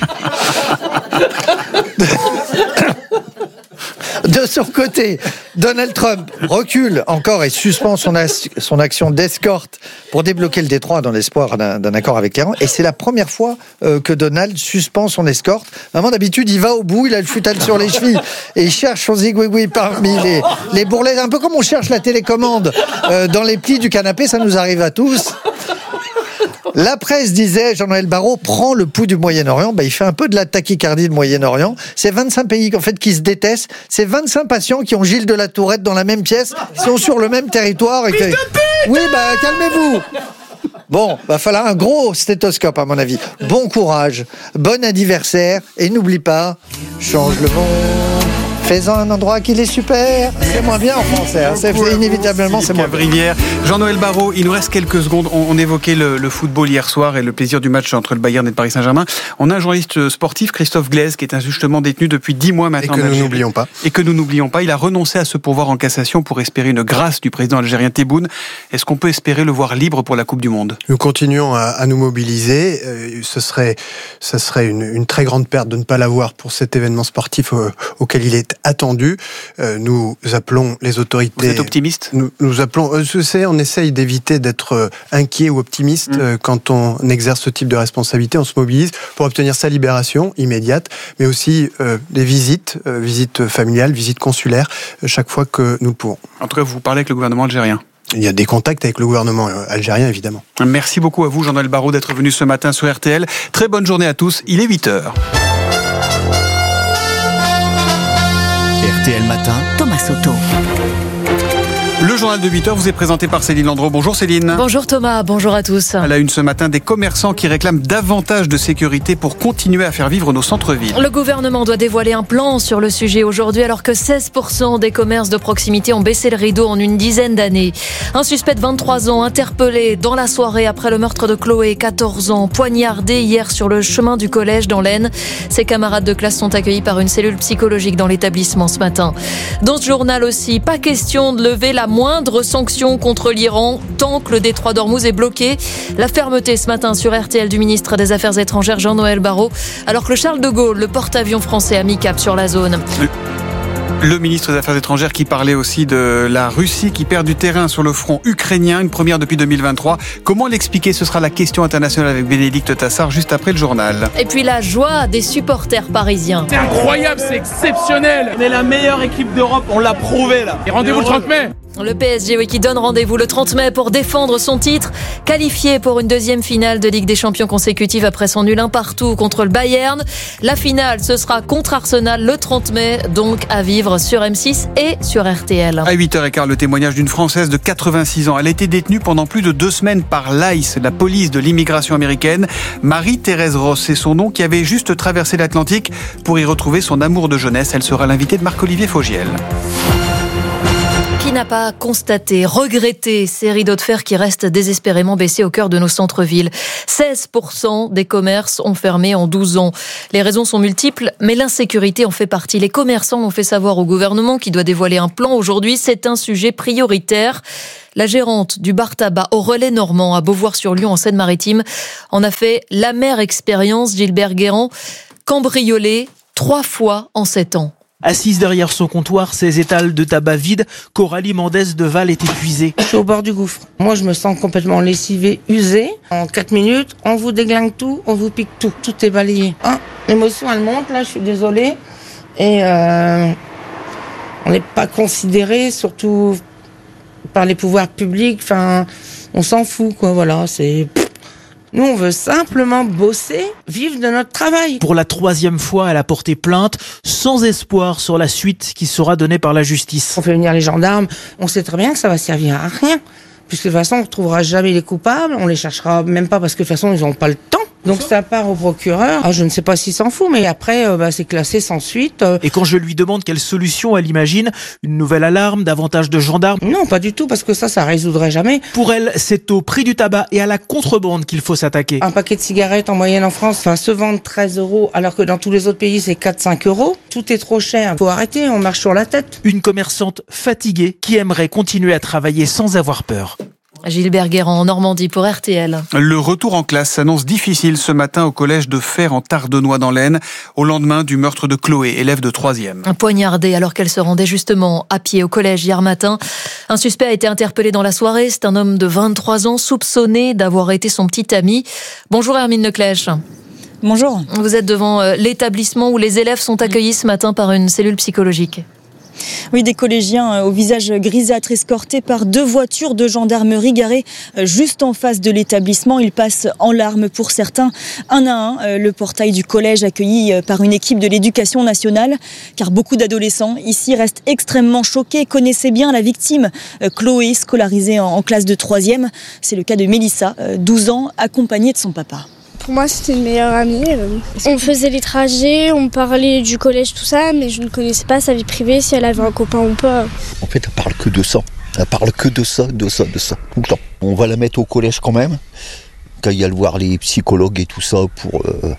Speaker 20: De son côté, Donald Trump recule encore et suspend son, as- son action d'escorte pour débloquer le détroit dans l'espoir d'un, d'un accord avec l'Iran. Et c'est la première fois euh, que Donald suspend son escorte. Vraiment, d'habitude, il va au bout, il a le futal sur les chevilles et il cherche son zigouigoui parmi les, les bourrelets. Un peu comme on cherche la télécommande euh, dans les plis du canapé, ça nous arrive à tous. La presse disait, Jean-Noël Barrot prend le pouls du Moyen-Orient. Ben, il fait un peu de la tachycardie du Moyen-Orient. C'est vingt-cinq pays en fait, qui se détestent. C'est vingt-cinq patients qui ont Gilles de la Tourette dans la même pièce, qui sont sur le même territoire. Et que... Oui, bah, calmez-vous. Bon, va falloir un gros stéthoscope, à mon avis. Bon courage, bon anniversaire. Et n'oublie pas, change le monde. Fais-en un endroit qui est super. C'est moins bien en français. Hein. C'est inévitablement, c'est moins bien.
Speaker 3: Jean-Noël Barrot, il nous reste quelques secondes. On, on évoquait le, le football hier soir et le plaisir du match entre le Bayern et le Paris Saint-Germain. On a un journaliste sportif, Christophe Glaise, qui est injustement détenu depuis dix mois maintenant.
Speaker 14: Et que nous n'oublions pas.
Speaker 3: Et que nous n'oublions pas. Il a renoncé à ce pourvoi en cassation pour espérer une grâce du président algérien Tebboune. Est-ce qu'on peut espérer le voir libre pour la Coupe du Monde?
Speaker 14: Nous continuons à, à nous mobiliser. Euh, ce serait, ce serait une, une très grande perte de ne pas l'avoir pour cet événement sportif au, auquel il est attendu. Euh, nous appelons les autorités.
Speaker 3: Vous êtes optimiste?
Speaker 14: Nous, nous appelons. Euh, je sais, on essaye d'éviter d'être euh, inquiet ou optimiste mmh. euh, quand on exerce ce type de responsabilité. On se mobilise pour obtenir sa libération immédiate, mais aussi euh, des visites, euh, visites familiales, visites consulaires, euh, chaque fois que nous le pourrons.
Speaker 3: En tout cas, vous parlez avec le gouvernement algérien.
Speaker 14: Il y a des contacts avec le gouvernement algérien, évidemment.
Speaker 3: Merci beaucoup à vous, Jean-Noël Barrot, d'être venu ce matin sur R T L. Très bonne journée à tous. Il est huit heures.
Speaker 7: R T L Matin,
Speaker 8: Thomas Soto.
Speaker 3: Le journal de huit heures vous est présenté par Céline Landreau. Bonjour Céline.
Speaker 21: Bonjour Thomas, bonjour à tous.
Speaker 3: À la une ce matin, des commerçants qui réclament davantage de sécurité pour continuer à faire vivre nos centres-villes.
Speaker 21: Le gouvernement doit dévoiler un plan sur le sujet aujourd'hui alors que seize pour cent des commerces de proximité ont baissé le rideau en une dizaine d'années. Un suspect de vingt-trois ans interpellé dans la soirée après le meurtre de Chloé, quatorze ans, poignardé hier sur le chemin du collège dans l'Aisne. Ses camarades de classe sont accueillis par une cellule psychologique dans l'établissement ce matin. Dans ce journal aussi, pas question de lever la moindre sanction contre l'Iran tant que le détroit d'Ormuz est bloqué. La fermeté ce matin sur R T L du ministre des Affaires étrangères Jean-Noël Barrot, alors que le Charles de Gaulle, le porte-avions français, a mis cap sur la zone.
Speaker 3: Le ministre des Affaires étrangères qui parlait aussi de la Russie qui perd du terrain sur le front ukrainien, une première depuis deux mille vingt-trois. Comment l'expliquer? Ce sera la question internationale avec Bénédicte Tassard juste après le journal.
Speaker 21: Et puis la joie des supporters parisiens.
Speaker 1: C'est incroyable, c'est exceptionnel. On est la meilleure équipe d'Europe, on l'a prouvé là. Et rendez-vous le trente mai.
Speaker 21: Le P S G oui, qui donne rendez-vous le trente mai pour défendre son titre, qualifié pour une deuxième finale de Ligue des Champions consécutive après son nul un partout contre le Bayern. La finale, ce sera contre Arsenal le trente mai, donc à vivre sur M six et sur R T L.
Speaker 3: À huit heures quinze, le témoignage d'une Française de quatre-vingt-six ans. Elle a été détenue pendant plus de deux semaines par l'I C E, la police de l'immigration américaine. Marie-Thérèse Ross, c'est son nom, qui avait juste traversé l'Atlantique pour y retrouver son amour de jeunesse. Elle sera l'invitée de Marc-Olivier Fogiel.
Speaker 21: Qui n'a pas constaté, regretté ces rideaux de fer qui restent désespérément baissés au cœur de nos centres-villes? seize pour cent des commerces ont fermé en douze ans. Les raisons sont multiples, mais l'insécurité en fait partie. Les commerçants l'ont fait savoir au gouvernement qui doit dévoiler un plan aujourd'hui. C'est un sujet prioritaire. La gérante du bar tabac au Relais Normand à Beauvoir-sur-Lyon en Seine-Maritime en a fait l'amère expérience. Gilbert Guérand, cambriolé trois fois en sept ans.
Speaker 22: Assise derrière son comptoir, ses étals de tabac vides, Coralie Mendès de Val est épuisée.
Speaker 23: Je suis au bord du gouffre. Moi, je me sens complètement lessivée, usée. En quatre minutes, on vous déglingue tout, on vous pique tout. Tout est balayé. Ah, l'émotion, elle monte, là, je suis désolée. Et euh, on n'est pas considéré, surtout par les pouvoirs publics. Enfin, on s'en fout, quoi. Voilà, c'est... Nous, on veut simplement bosser, vivre de notre travail.
Speaker 22: Pour la troisième fois, elle a porté plainte, sans espoir sur la suite qui sera donnée par la justice.
Speaker 23: On fait venir les gendarmes, on sait très bien que ça va servir à rien. Puisque de toute façon, on ne retrouvera jamais les coupables, on les cherchera même pas parce que de toute façon, ils n'ont pas le temps. Donc ça part au procureur. Ah, je ne sais pas s'il s'en fout, mais après, euh, bah, c'est classé sans suite. Euh...
Speaker 22: Et quand je lui demande quelle solution elle imagine, une nouvelle alarme, davantage de gendarmes?
Speaker 23: Non, pas du tout, parce que ça, ça résoudrait jamais.
Speaker 22: Pour elle, c'est au prix du tabac et à la contrebande qu'il faut s'attaquer.
Speaker 23: Un paquet de cigarettes en moyenne en France, enfin, se vendre treize euros, alors que dans tous les autres pays, c'est quatre à cinq euros. Tout est trop cher. Faut arrêter, on marche sur la tête.
Speaker 22: Une commerçante fatiguée qui aimerait continuer à travailler sans avoir peur.
Speaker 21: Gilbert Guérand en Normandie pour R T L.
Speaker 3: Le retour en classe s'annonce difficile ce matin au collège de Fer en Tardenois dans l'Aisne, au lendemain du meurtre de Chloé, élève de troisième.
Speaker 21: Poignardée alors qu'elle se rendait justement à pied au collège hier matin. Un suspect a été interpellé dans la soirée. C'est un homme de vingt-trois ans soupçonné d'avoir été son petit ami. Bonjour Hermine Leclèche.
Speaker 24: Bonjour.
Speaker 21: Vous êtes devant l'établissement où les élèves sont accueillis ce matin par une cellule psychologique.
Speaker 24: Oui, des collégiens au visage grisâtre escortés par deux voitures de gendarmerie garées juste en face de l'établissement. Ils passent en larmes pour certains, un à un, le portail du collège accueilli par une équipe de l'éducation nationale. Car beaucoup d'adolescents ici restent extrêmement choqués et connaissaient bien la victime, Chloé, scolarisée en classe de troisième. C'est le cas de Mélissa, douze ans, accompagnée de son papa.
Speaker 25: Pour moi, c'était une meilleure amie. On faisait les trajets, on parlait du collège, tout ça, mais je ne connaissais pas sa vie privée, si elle avait un copain ou pas.
Speaker 26: En fait, elle parle que de ça. Elle parle que de ça, de ça, de ça, tout le temps. On va la mettre au collège quand même, quand il y a le voir les psychologues et tout ça, pour...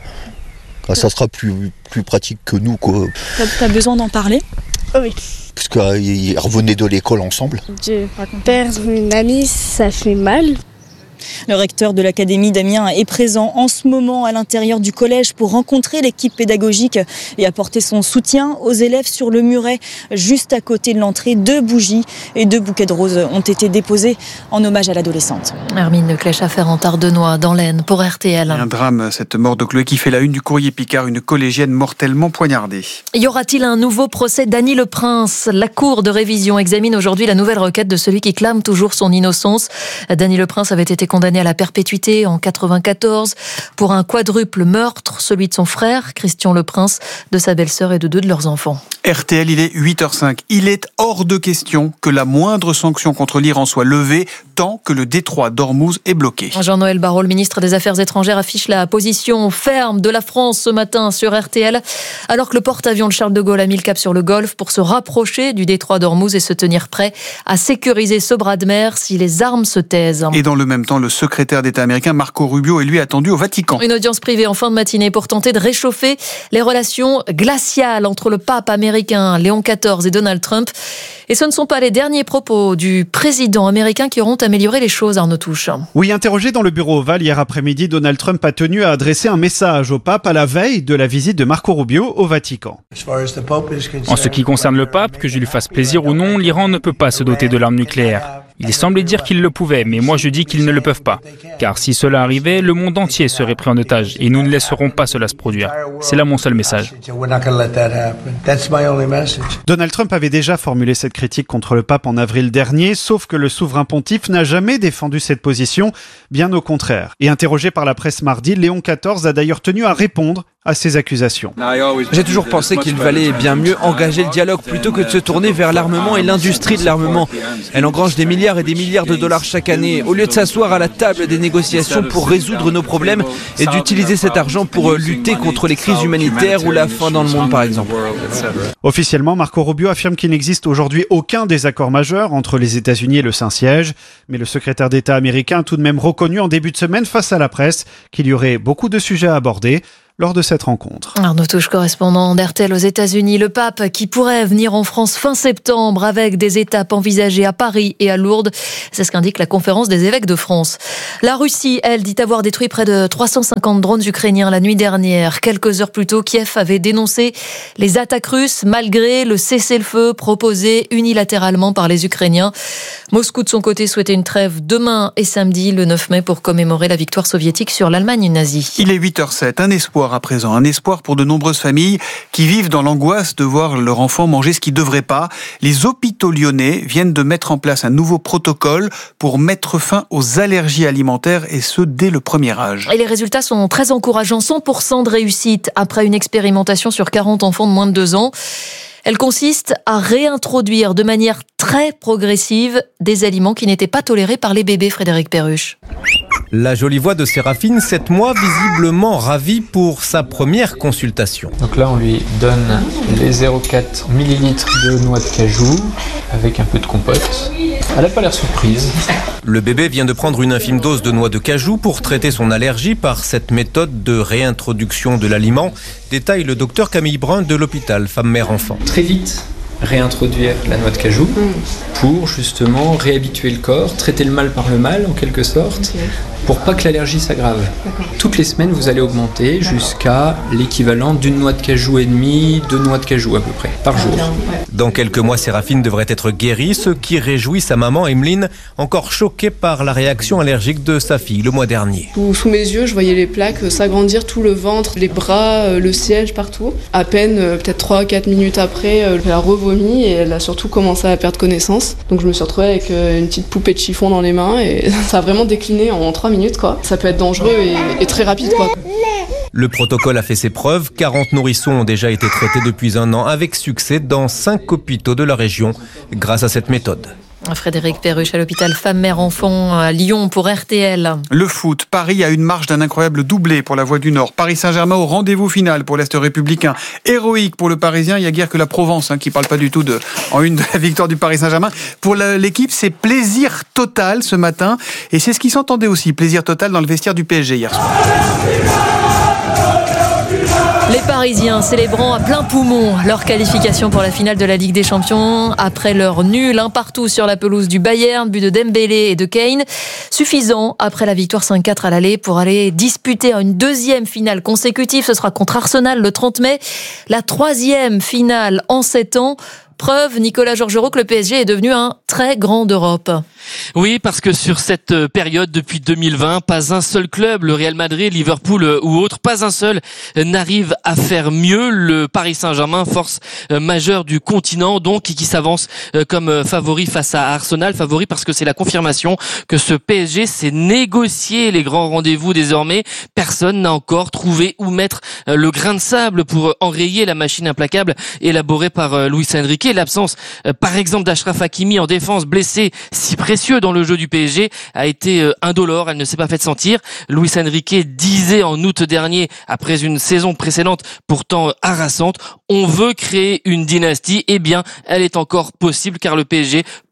Speaker 26: Euh, ça sera plus, plus pratique que nous, quoi.
Speaker 24: T'as besoin d'en parler ?
Speaker 25: Oui.
Speaker 26: Parce qu'ils revenaient de l'école ensemble.
Speaker 25: De perdre une amie, ça fait mal.
Speaker 24: Le recteur de l'académie d'Amiens est présent en ce moment à l'intérieur du collège pour rencontrer l'équipe pédagogique et apporter son soutien aux élèves. Sur le muret, juste à côté de l'entrée, deux bougies et deux bouquets de roses ont été déposés en hommage à l'adolescente.
Speaker 21: Hermine Leclèche à Fer en Tardenois, dans l'Aisne, pour R T L.
Speaker 3: Un drame, cette mort de Chloé qui fait la une du Courrier Picard, une collégienne mortellement poignardée.
Speaker 21: Y aura-t-il un nouveau procès d'Annie Le Prince? La Cour de révision examine aujourd'hui la nouvelle requête de celui qui clame toujours son innocence. Dany Le Prince avait été condamné à la perpétuité en quatre-vingt-quatorze pour un quadruple meurtre, celui de son frère, Christian Le Prince, de sa belle-sœur et de deux de leurs enfants.
Speaker 3: R T L, il est huit heures cinq. Il est hors de question que la moindre sanction contre l'Iran soit levée tant que le détroit d'Ormuz est bloqué.
Speaker 21: Jean-Noël Barrot, le ministre des Affaires étrangères, affiche la position ferme de la France ce matin sur R T L, alors que le porte-avions de Charles de Gaulle a mis le cap sur le Golfe pour se rapprocher du détroit d'Ormuz et se tenir prêt à sécuriser ce bras de mer si les armes se taisent.
Speaker 3: Et dans le même temps, temps, le secrétaire d'État américain Marco Rubio est lui attendu au Vatican.
Speaker 21: Une audience privée en fin de matinée pour tenter de réchauffer les relations glaciales entre le pape américain Léon quatorze et Donald Trump. Et ce ne sont pas les derniers propos du président américain qui auront amélioré les choses, Arnaud Touche.
Speaker 2: Oui, interrogé dans le bureau ovale hier après-midi, Donald Trump a tenu à adresser un message au pape à la veille de la visite de Marco Rubio au Vatican.
Speaker 4: En ce qui concerne le pape, que je lui fasse plaisir ou non, l'Iran ne peut pas se doter de l'arme nucléaire. Il semblait dire qu'ils le pouvaient, mais moi je dis qu'ils ne le peuvent pas. Car si cela arrivait, le monde entier serait pris en otage et nous ne laisserons pas cela se produire. C'est là mon seul message.
Speaker 2: Donald Trump avait déjà formulé cette critique contre le pape en avril dernier, sauf que le souverain pontife n'a jamais défendu cette position, bien au contraire. Et interrogé par la presse mardi, Léon quatorze a d'ailleurs tenu à répondre à ces accusations.
Speaker 5: J'ai toujours pensé qu'il valait bien mieux engager le dialogue plutôt que de se tourner vers l'armement et l'industrie de l'armement. Elle engrange des milliards et des milliards de dollars chaque année. Au lieu de s'asseoir à la table des négociations pour résoudre nos problèmes et d'utiliser cet argent pour lutter contre les crises humanitaires ou la faim dans le monde par exemple.
Speaker 2: Officiellement, Marco Rubio affirme qu'il n'existe aujourd'hui aucun désaccord majeur entre les États-Unis et le Saint-Siège. Mais le secrétaire d'État américain a tout de même reconnu en début de semaine face à la presse qu'il y aurait beaucoup de sujets à aborder lors de cette rencontre.
Speaker 21: Arnaud Touche, correspondant d'R T L aux États-Unis. Le pape qui pourrait venir en France fin septembre avec des étapes envisagées à Paris et à Lourdes. C'est ce qu'indique la conférence des évêques de France. La Russie, elle, dit avoir détruit près de trois cent cinquante drones ukrainiens la nuit dernière. Quelques heures plus tôt, Kiev avait dénoncé les attaques russes malgré le cessez-le-feu proposé unilatéralement par les Ukrainiens. Moscou, de son côté, souhaitait une trêve demain et samedi, le neuf mai, pour commémorer la victoire soviétique sur l'Allemagne nazie.
Speaker 3: Il est huit heures zéro sept, un espoir à présent, un espoir pour de nombreuses familles qui vivent dans l'angoisse de voir leur enfant manger ce qu'il ne devrait pas. Les hôpitaux lyonnais viennent de mettre en place un nouveau protocole pour mettre fin aux allergies alimentaires et ce dès le premier âge.
Speaker 21: Et les résultats sont très encourageants, cent pour cent de réussite après une expérimentation sur quarante enfants de moins de deux ans. Elle consiste à réintroduire de manière très progressive des aliments qui n'étaient pas tolérés par les bébés, Frédéric Perruche.
Speaker 6: La jolie voix de Séraphine, sept mois, visiblement ravie pour sa première consultation.
Speaker 9: Donc là, on lui donne les zéro virgule quatre millilitres de noix de cajou avec un peu de compote. Elle n'a pas l'air surprise.
Speaker 6: Le bébé vient de prendre une infime dose de noix de cajou pour traiter son allergie par cette méthode de réintroduction de l'aliment, détaille le docteur Camille Brun de l'hôpital Femme-Mère-Enfant.
Speaker 9: Très vite, réintroduire la noix de cajou pour justement réhabituer le corps, traiter le mal par le mal en quelque sorte, okay. Pour pas que l'allergie s'aggrave. D'accord. Toutes les semaines, vous allez augmenter jusqu'à l'équivalent d'une noix de cajou et demie, deux noix de cajou à peu près, par jour.
Speaker 6: Dans quelques mois, Séraphine devrait être guérie, ce qui réjouit sa maman Emeline, encore choquée par la réaction allergique de sa fille le mois dernier.
Speaker 11: Sous mes yeux, je voyais les plaques s'agrandir, tout le ventre, les bras, le siège, partout. À peine, peut-être trois à quatre minutes après, elle a revomi et elle a surtout commencé à perdre connaissance. Donc je me suis retrouvée avec une petite poupée de chiffon dans les mains et ça a vraiment décliné en trois minutes, quoi. Ça peut être dangereux et, et très rapide, quoi.
Speaker 6: Le protocole a fait ses preuves. quarante nourrissons ont déjà été traités depuis un an avec succès dans cinq hôpitaux de la région grâce à cette méthode.
Speaker 21: Frédéric Perruche à l'hôpital Femme-Mère-Enfant à Lyon pour R T L.
Speaker 3: Le foot, Paris a une marche d'un incroyable doublé pour la Voix du Nord. Paris Saint-Germain au rendez-vous final pour l'Est républicain. Héroïque pour le Parisien, il y a guère que la Provence hein, qui ne parle pas du tout de, en une de la victoire du Paris Saint-Germain. Pour la, l'équipe, c'est plaisir total ce matin. Et c'est ce qui s'entendait aussi, plaisir total dans le vestiaire du P S G hier soir.
Speaker 21: Les Parisiens célébrant à plein poumon leur qualification pour la finale de la Ligue des Champions après leur nul un partout sur la pelouse du Bayern, but de Dembélé et de Kane, suffisant après la victoire cinq quatre à l'aller pour aller disputer une deuxième finale consécutive. Ce sera contre Arsenal le trente mai, la troisième finale en sept ans. Preuve, Nicolas Georgerot, que le P S G est devenu un très grand d'Europe.
Speaker 27: Oui, parce que sur cette période, depuis deux mille vingt, pas un seul club, le Real Madrid, Liverpool ou autre, pas un seul n'arrive à faire mieux. Le Paris Saint-Germain, force majeure du continent, donc, qui s'avance comme favori face à Arsenal. Favori parce que c'est la confirmation que ce P S G s'est négocié les grands rendez-vous désormais. Personne n'a encore trouvé où mettre le grain de sable pour enrayer la machine implacable élaborée par Luis Enrique. L'absence, par exemple, d'Achraf Hakimi en défense, blessé, si précieux dans le jeu du P S G, a été indolore. Elle ne s'est pas fait sentir. Luis Enrique disait en août dernier, après une saison précédente pourtant harassante, on veut créer une dynastie. Eh bien, elle est encore possible car le P S G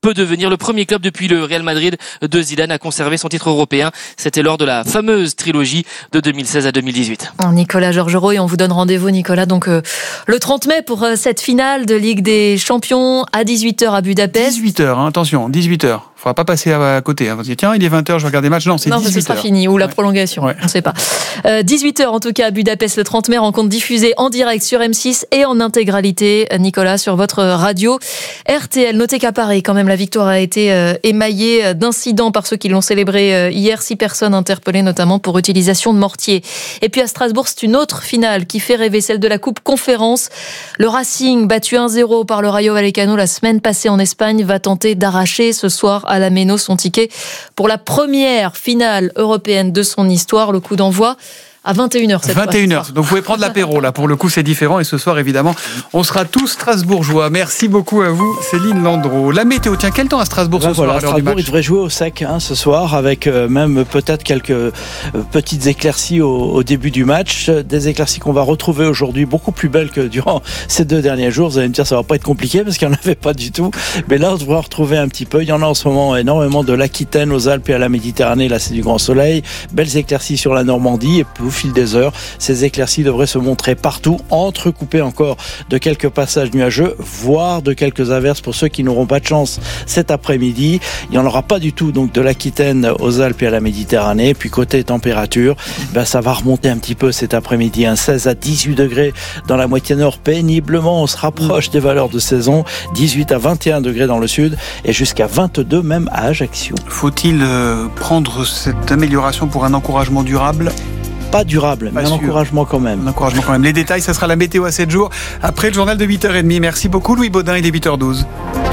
Speaker 27: peut devenir le premier club depuis le Real Madrid de Zidane à conserver son titre européen. C'était lors de la fameuse trilogie de deux mille seize à deux mille dix-huit.
Speaker 21: Nicolas Georgerot, et on vous donne rendez-vous, Nicolas, donc euh, le trente mai pour euh, cette finale de Ligue des Champions à dix-huit heures à Budapest.
Speaker 3: dix-huit heures, hein, attention, dix-huit heures. Il ne faudra pas passer à côté. Hein. Tiens, il est vingt heures, je vais regarder le match. Non, c'est
Speaker 21: non,
Speaker 3: dix-huit heures.
Speaker 21: Non, ce sera fini, ou la ouais. prolongation, ouais. on ne sait pas. Euh, dix-huit heures en tout cas à Budapest, le trente mai, rencontre diffusée en direct sur M six et en intégralité, Nicolas, sur votre radio R T L. Notez qu'à Paris, quand même, la victoire a été euh, émaillée d'incidents par ceux qui l'ont célébré euh, hier. Six personnes interpellées, notamment pour utilisation de mortier. Et puis à Strasbourg, c'est une autre finale qui fait rêver, celle de la Coupe Conférence. Le Racing, battu un zéro par le Rayo Vallecano la semaine passée en Espagne, va tenter d'arracher ce soir à la Méno son ticket pour la première finale européenne de son histoire. Le coup d'envoi à vingt et une heures cette
Speaker 3: vingt et une heures.
Speaker 21: fois.
Speaker 3: Donc vous pouvez prendre l'apéro là. Pour le coup, c'est différent. Et ce soir, évidemment, on sera tous strasbourgeois. Merci beaucoup à vous, Céline Landreau. La météo, tiens, quel temps à Strasbourg ben ce voilà, soir à l'heure
Speaker 10: Strasbourg,
Speaker 3: du match?
Speaker 10: Il devrait jouer au sec hein, ce soir, avec euh, même peut-être quelques euh, petites éclaircies au, au début du match. Des éclaircies qu'on va retrouver aujourd'hui, beaucoup plus belles que durant ces deux derniers jours. Vous allez me dire, ça va pas être compliqué parce qu'il n'y en avait pas du tout. Mais là, on devrait retrouver un petit peu. Il y en a en ce moment énormément de l'Aquitaine aux Alpes et à la Méditerranée. Là, c'est du grand soleil. Belles éclaircies sur la Normandie. Et puis, au fil des heures, ces éclaircies devraient se montrer partout, entrecoupées encore de quelques passages nuageux, voire de quelques averses pour ceux qui n'auront pas de chance cet après-midi. Il n'y en aura pas du tout donc de l'Aquitaine aux Alpes et à la Méditerranée. Puis côté température, ben ça va remonter un petit peu cet après-midi, un seize à dix-huit degrés dans la moitié nord, péniblement on se rapproche des valeurs de saison, dix-huit à vingt et un degrés dans le sud et jusqu'à vingt-deux même à Ajaccio.
Speaker 3: Faut-il euh, prendre cette amélioration pour un encouragement durable ?
Speaker 10: Pas durable, pas mais sûr. un encouragement quand même.
Speaker 3: Un encouragement quand même. Les détails, ça sera la météo à sept jours après le journal de huit heures trente. Merci beaucoup Louis Baudin, il est huit heures douze.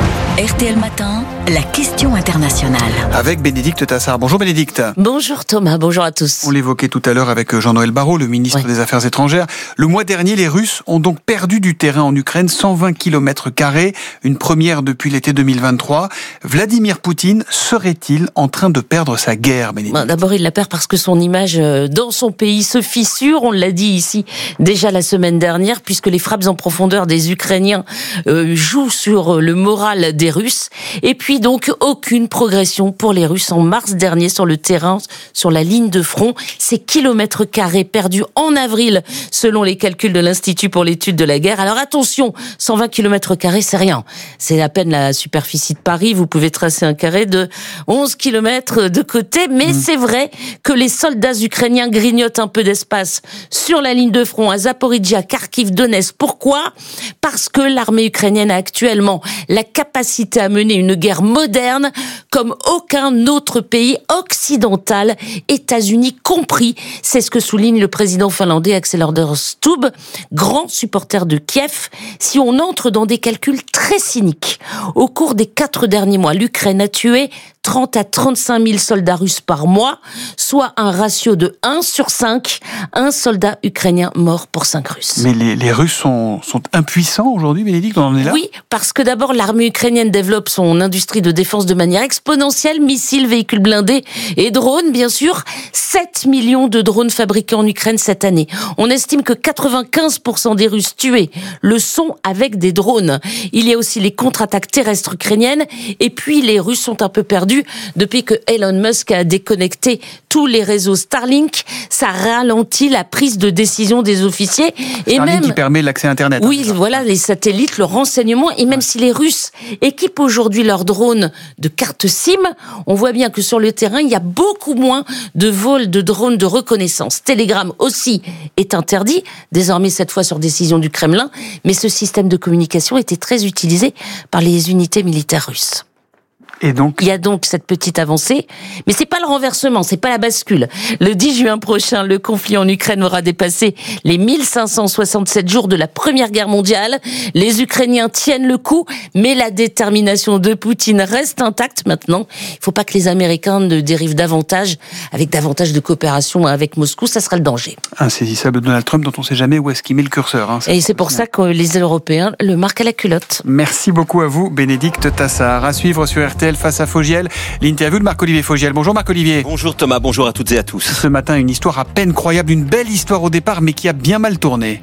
Speaker 13: R T L Matin, la question internationale.
Speaker 3: Avec Bénédicte Tassard. Bonjour Bénédicte.
Speaker 12: Bonjour Thomas, bonjour à tous.
Speaker 3: On l'évoquait tout à l'heure avec Jean-Noël Barrot, le ministre oui. des Affaires étrangères. Le mois dernier, les Russes ont donc perdu du terrain en Ukraine, cent vingt kilomètres carrés, une première depuis l'été deux mille vingt-trois. Vladimir Poutine serait-il en train de perdre sa guerre, Bénédicte ?
Speaker 12: D'abord, il la perd parce que son image dans son pays se fissure, on l'a dit ici déjà la semaine dernière, puisque les frappes en profondeur des Ukrainiens euh, jouent sur le moral des Russes. Et puis donc, aucune progression pour les Russes en mars dernier sur le terrain, sur la ligne de front. Ces kilomètres carrés perdus en avril, selon les calculs de l'Institut pour l'étude de la guerre. Alors attention, cent vingt kilomètres carrés, c'est rien. C'est à peine la superficie de Paris. Vous pouvez tracer un carré de onze kilomètres de côté. Mais mmh. c'est vrai que les soldats ukrainiens grignotent un peu d'espace sur la ligne de front à Zaporijia, Kharkiv, Donetsk. Pourquoi ? Parce que l'armée ukrainienne a actuellement la capacité à mener une guerre moderne comme aucun autre pays occidental, États-Unis compris. C'est ce que souligne le président finlandais Alexander Stubb, grand supporter de Kiev. Si on entre dans des calculs très cyniques, au cours des quatre derniers mois, l'Ukraine a tué trente à trente-cinq mille soldats russes par mois, soit un ratio de un sur cinq, un soldat ukrainien mort pour cinq Russes.
Speaker 3: Mais les, les Russes sont, sont impuissants aujourd'hui, Bénédicte, on en est là ?
Speaker 12: Oui, parce que d'abord, l'armée ukrainienne développe son industrie de défense de manière exponentielle, missiles, véhicules blindés et drones, bien sûr. sept millions de drones fabriqués en Ukraine cette année. On estime que quatre-vingt-quinze pour cent des Russes tués le sont avec des drones. Il y a aussi les contre-attaques terrestres ukrainiennes, et puis les Russes sont un peu perdus depuis que Elon Musk a déconnecté tous les réseaux Starlink. Ça ralentit la prise de décision des officiers. Et
Speaker 3: Starlink
Speaker 12: même,
Speaker 3: qui permet l'accès à Internet.
Speaker 12: Oui, hein, voilà, les satellites, le renseignement. Et même ouais. si les Russes équipent aujourd'hui leurs drones de cartes SIM, on voit bien que sur le terrain, il y a beaucoup moins de vols de drones de reconnaissance. Telegram aussi est interdit, désormais cette fois sur décision du Kremlin. Mais ce système de communication était très utilisé par les unités militaires russes.
Speaker 3: Et donc,
Speaker 12: il y a donc cette petite avancée, mais c'est pas le renversement, c'est pas la bascule. Le dix juin prochain, le conflit en Ukraine aura dépassé les mille cinq cent soixante-sept jours de la Première Guerre mondiale. Les Ukrainiens tiennent le coup, mais la détermination de Poutine reste intacte maintenant. Il faut pas que les Américains ne dérivent davantage, avec davantage de coopération avec Moscou, ça sera le danger.
Speaker 3: Insaisissable Donald Trump, dont on sait jamais où est-ce qu'il met le curseur. Hein,
Speaker 12: Et c'est pour ça que les Européens le marquent à la culotte.
Speaker 3: Merci beaucoup à vous, Bénédicte Tassard. À suivre sur R T L face à Fogiel, l'interview de Marc-Olivier Fogiel. Bonjour Marc-Olivier.
Speaker 15: Bonjour Thomas, bonjour à toutes et à tous.
Speaker 3: Ce matin, une histoire à peine croyable, une belle histoire au départ, mais qui a bien mal tourné.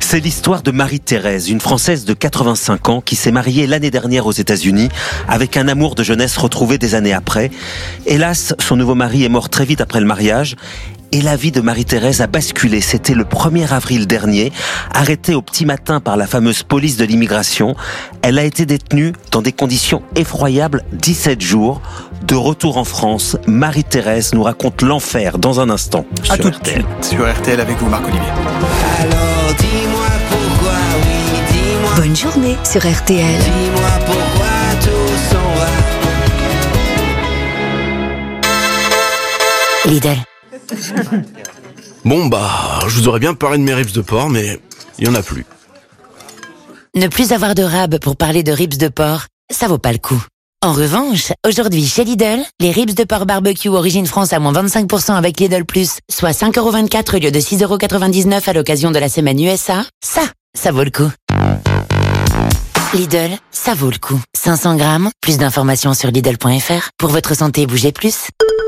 Speaker 14: C'est l'histoire de Marie-Thérèse, une Française de quatre-vingt-cinq ans qui s'est mariée l'année dernière aux États-Unis avec un amour de jeunesse retrouvé des années après. Hélas, son nouveau mari est mort très vite après le mariage. Et la vie de Marie-Thérèse a basculé. C'était le premier avril dernier. Arrêtée au petit matin par la fameuse police de l'immigration, elle a été détenue dans des conditions effroyables dix-sept jours. De retour en France, Marie-Thérèse nous raconte l'enfer dans un instant.
Speaker 3: À tout de suite sur R T L avec vous, Marc-Olivier.
Speaker 15: Alors dis-moi pourquoi, oui, dis-moi.
Speaker 13: Bonne journée sur R T L.
Speaker 15: Dis-moi pourquoi tout s'en va.
Speaker 13: Lidl.
Speaker 16: Bon bah, je vous aurais bien parlé de mes ribs de porc, mais il y en a plus.
Speaker 17: Ne plus avoir de rab pour parler de ribs de porc, ça vaut pas le coup. En revanche, aujourd'hui chez Lidl, les ribs de porc barbecue origine France à moins vingt-cinq pour cent avec Lidl Plus, soit cinq euros vingt-quatre au lieu de six euros quatre-vingt-dix-neuf à l'occasion de la semaine U S A, ça, ça vaut le coup. Lidl, ça vaut le coup. cinq cents grammes, plus d'informations sur Lidl point F R. Pour votre santé, bougez plus.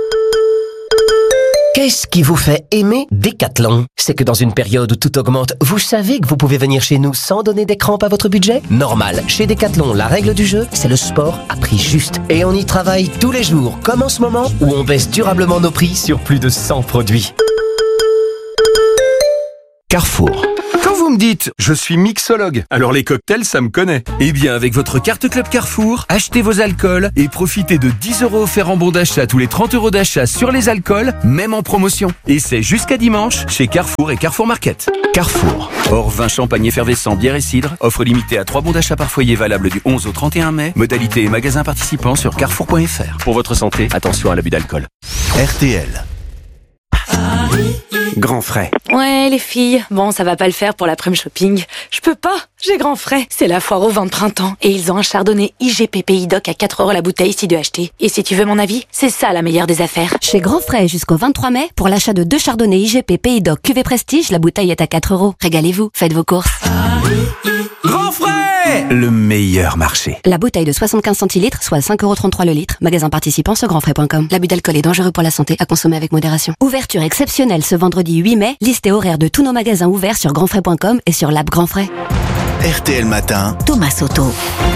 Speaker 18: Qu'est-ce qui vous fait aimer Decathlon? C'est que dans une période où tout augmente, vous savez que vous pouvez venir chez nous sans donner des crampes à votre budget? Normal, chez Decathlon, la règle du jeu, c'est le sport à prix juste. Et on y travaille tous les jours, comme en ce moment, où on baisse durablement nos prix sur plus de cent produits.
Speaker 19: Carrefour. Quand vous me dites « je suis mixologue », alors les cocktails, ça me connaît. Eh bien, avec votre carte Club Carrefour, achetez vos alcools et profitez de dix euros offerts en bon d'achat tous les trente euros d'achat sur les alcools, même en promotion. Et c'est jusqu'à dimanche chez Carrefour et Carrefour Market. Carrefour. Hors vin, champagne effervescent, bière et cidre. Offre limitée à trois bons d'achat par foyer valable du onze au trente et un mai. Modalité et magasins participants sur carrefour point F R. Pour votre santé, attention à l'abus d'alcool.
Speaker 7: R T L. Grand frais.
Speaker 20: Ouais, les filles, bon, ça va pas le faire pour l'après-midi shopping. Je peux pas, j'ai grand frais. C'est la foire au vin de printemps. Et ils ont un chardonnay I G P Pays Doc à quatre euros la bouteille si tu veux acheter. Et si tu veux mon avis, c'est ça la meilleure des affaires.
Speaker 28: Chez Grand Frais jusqu'au vingt-trois mai, pour l'achat de deux chardonnays I G P Pays Doc Cuvée Prestige, la bouteille est à quatre euros. Régalez-vous, faites vos courses.
Speaker 19: Grand frais, le meilleur marché.
Speaker 28: La bouteille de soixante-quinze centilitres, soit cinq euros trente-trois le litre. Magasin participant sur grand frais point com. L'abus d'alcool est dangereux pour la santé, à consommer avec modération. Ouverture exceptionnelle ce vendredi huit mai. Liste et horaire de tous nos magasins ouverts sur grand frais point com et sur l'app Grand Frais.
Speaker 7: R T L Matin.
Speaker 28: Thomas Soto.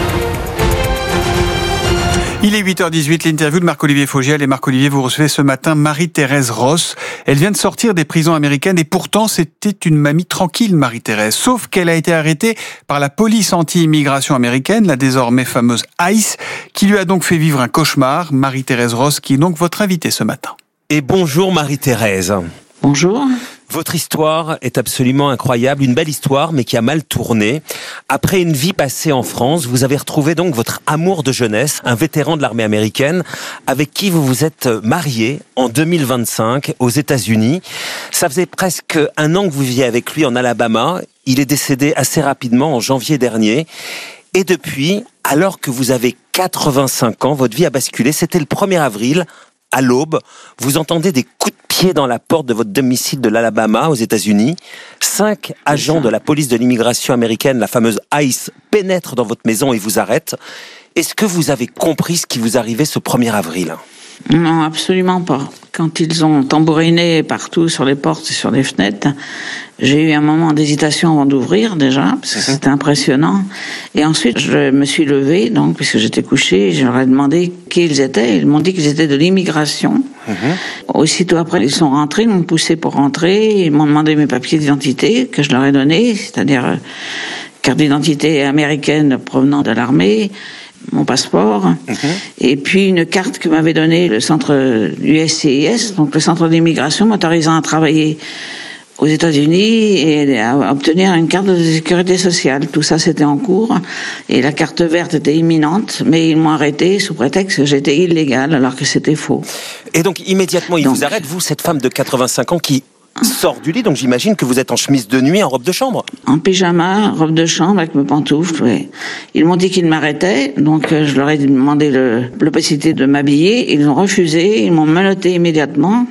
Speaker 3: Il est huit heures dix-huit, l'interview de Marc-Olivier Fogiel. Et Marc-Olivier, vous recevez ce matin Marie-Thérèse Ross. Elle vient de sortir des prisons américaines et pourtant c'était une mamie tranquille, Marie-Thérèse. Sauf qu'elle a été arrêtée par la police anti-immigration américaine, la désormais fameuse ICE, qui lui a donc fait vivre un cauchemar. Marie-Thérèse Ross, qui est donc votre invitée ce matin.
Speaker 14: Et bonjour Marie-Thérèse.
Speaker 29: Bonjour.
Speaker 14: Votre histoire est absolument incroyable, une belle histoire, mais qui a mal tourné. Après une vie passée en France, vous avez retrouvé donc votre amour de jeunesse, un vétéran de l'armée américaine, avec qui vous vous êtes marié en deux mille vingt-cinq aux États-Unis. Ça faisait presque un an que vous viviez avec lui en Alabama. Il est décédé assez rapidement en janvier dernier. Et depuis, alors que vous avez quatre-vingt-cinq ans, votre vie a basculé. C'était le premier avril. À l'aube, vous entendez des coups de pied dans la porte de votre domicile de l'Alabama, aux États-Unis. Cinq agents de la police de l'immigration américaine, la fameuse ICE, pénètrent dans votre maison et vous arrêtent. Est-ce que vous avez compris ce qui vous arrivait ce premier avril ?
Speaker 29: Non, absolument pas. Quand ils ont tambouriné partout sur les portes et sur les fenêtres, j'ai eu un moment d'hésitation avant d'ouvrir déjà, parce que c'était impressionnant. Et ensuite, je me suis levée, donc, puisque j'étais couchée, je leur ai demandé qui ils étaient. Ils m'ont dit qu'ils étaient de l'immigration. Mmh. Aussitôt après, ils sont rentrés, ils m'ont poussé pour rentrer, ils m'ont demandé mes papiers d'identité, que je leur ai donnés, c'est-à-dire euh, carte d'identité américaine provenant de l'armée, mon passeport, mmh. et puis une carte que m'avait donnée le centre U S C I S, donc le centre d'immigration, m'autorisant à travailler aux États-Unis et à obtenir une carte de sécurité sociale. Tout ça, c'était en cours, et la carte verte était imminente, mais ils m'ont arrêté sous prétexte que j'étais illégale, alors que c'était faux.
Speaker 14: Et donc, immédiatement, ils donc, vous arrêtent, vous, cette femme de quatre-vingt-cinq ans qui sort du lit, donc j'imagine que vous êtes en chemise de nuit, en robe de chambre.
Speaker 29: En pyjama, robe de chambre, avec mes pantoufles, oui. Ils m'ont dit qu'ils m'arrêtaient, donc euh, je leur ai demandé le, la possibilité de m'habiller. Ils ont refusé, ils m'ont menotté immédiatement.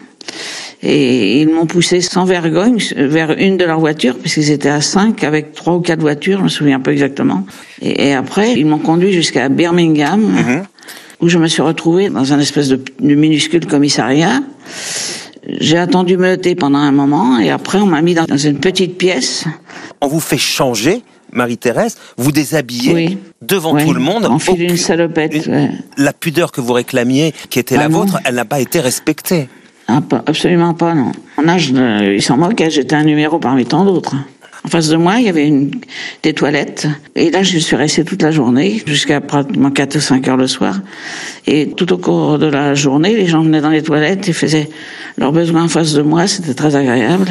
Speaker 29: Et ils m'ont poussé sans vergogne vers une de leurs voitures, puisqu'ils étaient à cinq, avec trois ou quatre voitures, je me souviens pas exactement. Et, et après, ils m'ont conduit jusqu'à Birmingham, mmh. où je me suis retrouvée dans un espèce de, de minuscule commissariat. J'ai attendu menotté pendant un moment et après on m'a mis dans une petite pièce.
Speaker 14: On vous fait changer, Marie-Thérèse, vous déshabillez
Speaker 29: oui.
Speaker 14: devant
Speaker 29: oui.
Speaker 14: tout le monde.
Speaker 29: On file une salopette.
Speaker 14: Une,
Speaker 29: ouais.
Speaker 14: La pudeur que vous réclamiez, qui était ah la non. vôtre, elle n'a pas été respectée.
Speaker 29: Ah, pas, absolument pas, non. En âge, de, ils s'en moquaient, j'étais un numéro parmi tant d'autres. En face de moi, il y avait une, des toilettes. Et là, je suis restée toute la journée, jusqu'à pratiquement quatre ou cinq heures le soir. Et tout au cours de la journée, les gens venaient dans les toilettes et faisaient leurs besoins en face de moi. C'était très agréable.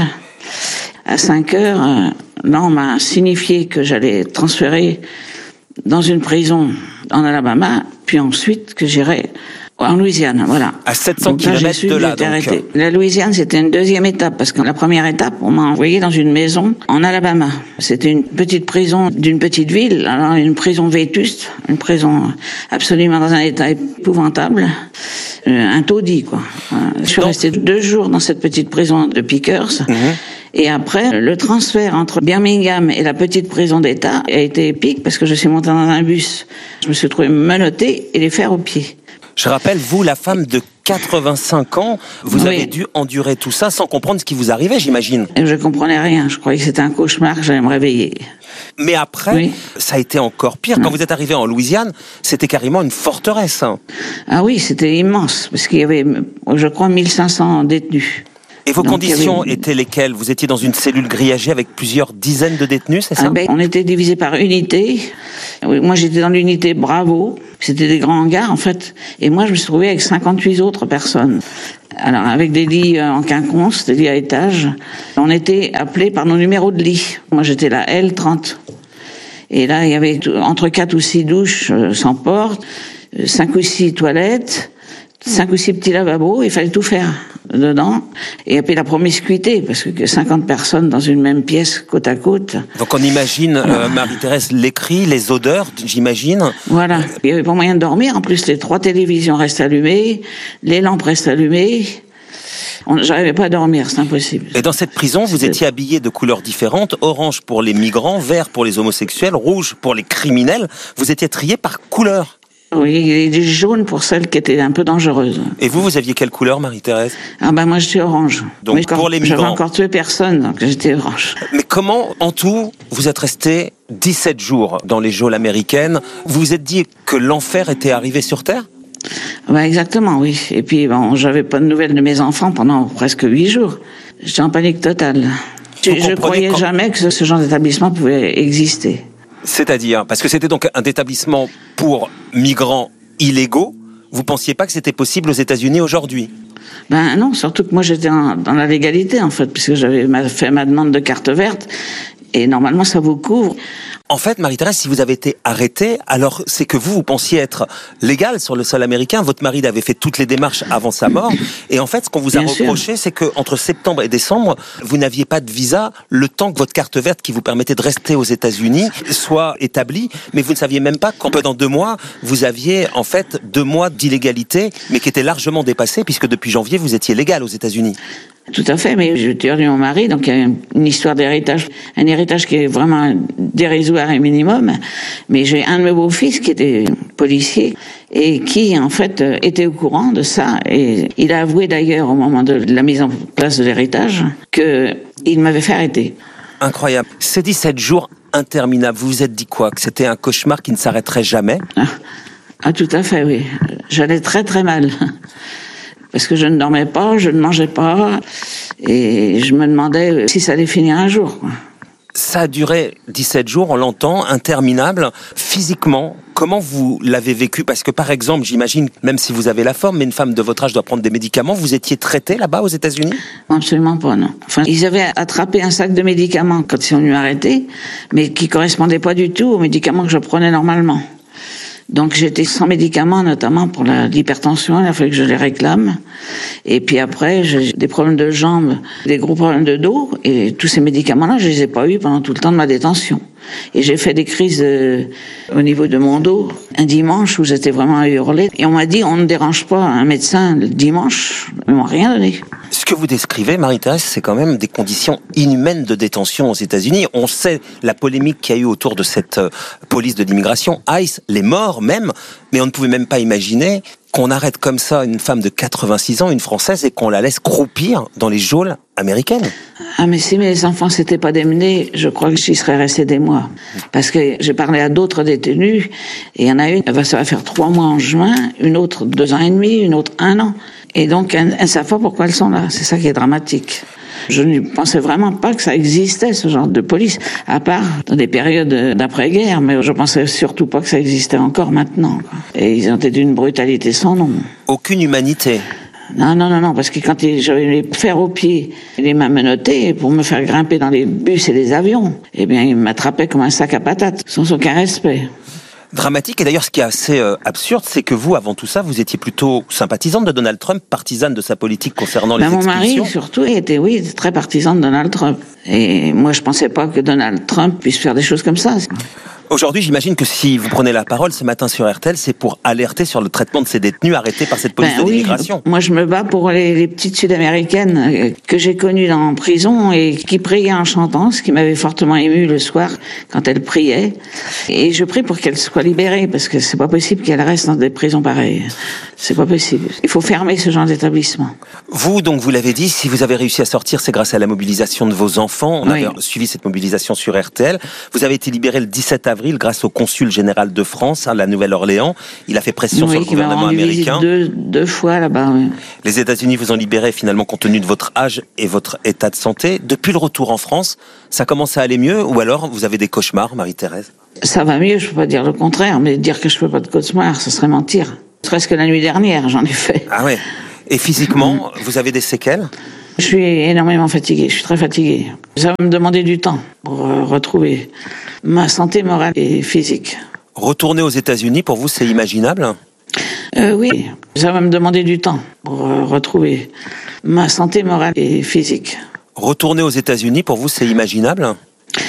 Speaker 29: À cinq heures, euh, là, on m'a signifié que j'allais être transférée dans une prison en Alabama, puis ensuite que j'irais en Louisiane, voilà.
Speaker 14: À sept cents kilomètres de là, donc.
Speaker 29: La Louisiane, c'était une deuxième étape, parce que la première étape, on m'a envoyé dans une maison en Alabama. C'était une petite prison d'une petite ville, alors une prison vétuste, une prison absolument dans un état épouvantable, euh, un taudis, quoi. Voilà. Je suis restée deux jours dans cette petite prison de Pickers. Mmh. Et après, le transfert entre Birmingham et la petite prison d'État a été épique, parce que je suis montée dans un bus. Je me suis trouvée menottée et les fers aux pieds.
Speaker 14: Je rappelle, vous, la femme de quatre-vingt-cinq ans, vous
Speaker 29: oui.
Speaker 14: avez dû endurer tout ça sans comprendre ce qui vous arrivait, j'imagine.
Speaker 29: Je comprenais rien. Je croyais que c'était un cauchemar, que j'allais me réveiller.
Speaker 14: Mais après, oui. ça a été encore pire. Quand oui. vous êtes arrivé en Louisiane, c'était carrément une forteresse. Hein.
Speaker 29: Ah oui, c'était immense, parce qu'il y avait, je crois, mille cinq cents détenus.
Speaker 14: Et vos
Speaker 29: Donc,
Speaker 14: conditions
Speaker 29: avait...
Speaker 14: étaient lesquelles? Vous étiez dans une cellule grillagée avec plusieurs dizaines de détenus, c'est ça?
Speaker 29: ah ben, On était divisés par unité. Moi, j'étais dans l'unité Bravo. C'était des grands hangars, en fait. Et moi, je me suis trouvée avec cinquante-huit autres personnes. Alors, avec des lits en quinconce, des lits à étage. On était appelés par nos numéros de lit. Moi, j'étais la L trente. Et là, il y avait entre quatre ou six douches sans porte, cinq ou six toilettes, cinq ou six petits lavabos. Il fallait tout faire dedans. Et puis la promiscuité, parce que cinquante personnes dans une même pièce, côte à côte.
Speaker 14: Donc on imagine, euh, Marie-Thérèse, les cris, les odeurs, j'imagine.
Speaker 29: Voilà. Il n'y avait pas moyen de dormir. En plus, les trois télévisions restent allumées, les lampes restent allumées. J'arrivais pas à dormir, c'est impossible.
Speaker 14: Et dans cette prison, vous étiez habillés de couleurs différentes, orange pour les migrants, vert pour les homosexuels, rouge pour les criminels. Vous étiez triés par couleur.
Speaker 29: Oui, et des jaunes pour celles qui étaient un peu dangereuses.
Speaker 14: Et vous, vous aviez quelle couleur, Marie-Thérèse?
Speaker 29: Ah ben moi, j'étais orange.
Speaker 14: Donc
Speaker 29: Mais
Speaker 14: pour les migrants.
Speaker 29: J'avais encore tué personne, donc j'étais orange.
Speaker 14: Mais comment, en tout, vous êtes resté dix-sept jours dans les geôles américaines? Vous vous êtes dit que l'enfer était arrivé sur Terre?
Speaker 29: Ben exactement, oui. Et puis, bon, j'avais pas de nouvelles de mes enfants pendant presque huit jours. J'étais en panique totale. Je, je croyais quand... jamais que ce genre d'établissement pouvait exister.
Speaker 14: C'est-à-dire, parce que c'était donc un établissement pour migrants illégaux, vous pensiez pas que c'était possible aux États-Unis aujourd'hui?
Speaker 29: Ben non, surtout que moi j'étais en, dans la légalité en fait, puisque j'avais fait ma demande de carte verte, et normalement ça vous couvre.
Speaker 14: En fait, Marie-Thérèse, si vous avez été arrêtée, alors c'est que vous, vous pensiez être légal sur le sol américain. Votre mari avait fait toutes les démarches avant sa mort. Et en fait, ce qu'on vous a Bien reproché, sûr. c'est que entre septembre et décembre, vous n'aviez pas de visa le temps que votre carte verte qui vous permettait de rester aux États-Unis soit établie. Mais vous ne saviez même pas qu'en peu dans deux mois, vous aviez en fait deux mois d'illégalité, mais qui étaient largement dépassés puisque depuis janvier, vous étiez légal aux États-Unis.
Speaker 29: Tout à fait, mais j'ai perdu mon mari, donc il y a une histoire d'héritage, un héritage qui est vraiment dérisoire et minimum, mais j'ai un de mes beaux-fils qui était policier et qui, en fait, était au courant de ça, et il a avoué d'ailleurs au moment de la mise en place de l'héritage qu'il m'avait fait arrêter.
Speaker 14: Incroyable. Ces dix-sept jours interminables, vous vous êtes dit quoi? Que c'était un cauchemar qui ne s'arrêterait jamais?
Speaker 29: Ah, ah tout à fait, oui. J'allais très très mal. Parce que je ne dormais pas, je ne mangeais pas, et je me demandais si ça allait finir un jour.
Speaker 14: Ça a duré dix-sept jours, on l'entend, interminable. Physiquement, comment vous l'avez vécu? Parce que par exemple, j'imagine, même si vous avez la forme, mais une femme de votre âge doit prendre des médicaments, vous étiez traité là-bas aux États-Unis?
Speaker 29: Absolument pas, non. Enfin, ils avaient attrapé un sac de médicaments quand ils sont venus arrêter, mais qui correspondait pas du tout aux médicaments que je prenais normalement. Donc j'étais sans médicaments, notamment pour la, l'hypertension, il a fallu que je les réclame. Et puis après, j'ai des problèmes de jambes, des gros problèmes de dos, et tous ces médicaments-là, je les ai pas eus pendant tout le temps de ma détention. Et j'ai fait des crises euh, au niveau de mon dos, un dimanche où j'étais vraiment à hurler. Et on m'a dit, on ne dérange pas un médecin le dimanche, ils m'ont rien donné.
Speaker 14: Ce que vous décrivez, Marie-Thérèse, c'est quand même des conditions inhumaines de détention aux États-Unis. On sait la polémique qu'il y a eu autour de cette euh, police de l'immigration, ICE, les morts même, mais on ne pouvait même pas imaginer qu'on arrête comme ça une femme de quatre-vingt-six ans, une Française, et qu'on la laisse croupir dans les geôles américaines.
Speaker 29: Ah mais si mes enfants s'étaient pas démenés, je crois que j'y serais resté des mois. Parce que j'ai parlé à d'autres détenus, et il y en a une, ça va faire trois mois en juin, une autre deux ans et demi, une autre un an. Et donc elles ne savent pas pourquoi elles sont là, c'est ça qui est dramatique. Je ne pensais vraiment pas que ça existait, ce genre de police, à part dans des périodes d'après-guerre, mais je pensais surtout pas que ça existait encore maintenant, quoi. Et ils ont été d'une brutalité sans nom.
Speaker 14: Aucune humanité.
Speaker 29: Non, non, non, non, parce que quand j'avais les fers aux pieds et les mains menottées pour me faire grimper dans les bus et les avions, eh bien, ils m'attrapaient comme un sac à patates, sans aucun respect.
Speaker 14: Dramatique, et d'ailleurs ce qui est assez euh, absurde, c'est que vous, avant tout ça, vous étiez plutôt sympathisante de Donald Trump, partisane de sa politique concernant les
Speaker 29: ben,
Speaker 14: expulsions.
Speaker 29: Mon mari, surtout, était, oui, très partisan de Donald Trump. Et moi, je pensais pas que Donald Trump puisse faire des choses comme ça.
Speaker 14: Aujourd'hui, j'imagine que si vous prenez la parole ce matin sur R T L, c'est pour alerter sur le traitement de ces détenus arrêtés par cette police
Speaker 29: ben,
Speaker 14: de
Speaker 29: oui,
Speaker 14: l'immigration.
Speaker 29: Moi, je me bats pour les, les petites Sud-Américaines que j'ai connues dans prison et qui priaient en chantant, ce qui m'avait fortement ému le soir quand elles priaient. Et je prie pour qu'elles soient libérées, parce que c'est pas possible qu'elles restent dans des prisons pareilles. C'est pas possible. Il faut fermer ce genre d'établissement.
Speaker 14: Vous, donc, vous l'avez dit, si vous avez réussi à sortir, c'est grâce à la mobilisation de vos enfants. On
Speaker 29: oui.
Speaker 14: avait suivi cette mobilisation sur R T L. Vous avez été libéré le dix-sept avril grâce au consul général de France à la Nouvelle-Orléans. Il a fait pression
Speaker 29: oui,
Speaker 14: sur le gouvernement américain.
Speaker 29: Deux, deux fois là-bas. Oui.
Speaker 14: Les États-Unis vous ont libéré finalement compte tenu de votre âge et votre état de santé. Depuis le retour en France, ça commence à aller mieux ou alors vous avez des cauchemars, Marie-Thérèse?
Speaker 29: Ça va mieux, je peux pas dire le contraire, mais dire que je fais pas de cauchemars, ce serait mentir. Presque la nuit dernière, j'en ai fait.
Speaker 14: Ah ouais. Et physiquement, vous avez des séquelles?
Speaker 29: Je suis énormément fatiguée, je suis très fatiguée. Ça va me demander du temps pour euh, retrouver ma santé morale et physique.
Speaker 14: Retourner aux États-Unis, pour vous, c'est imaginable?
Speaker 29: euh, Oui, ça va me demander du temps pour euh, retrouver ma santé morale et physique.
Speaker 14: Retourner aux États-Unis, pour vous, c'est imaginable?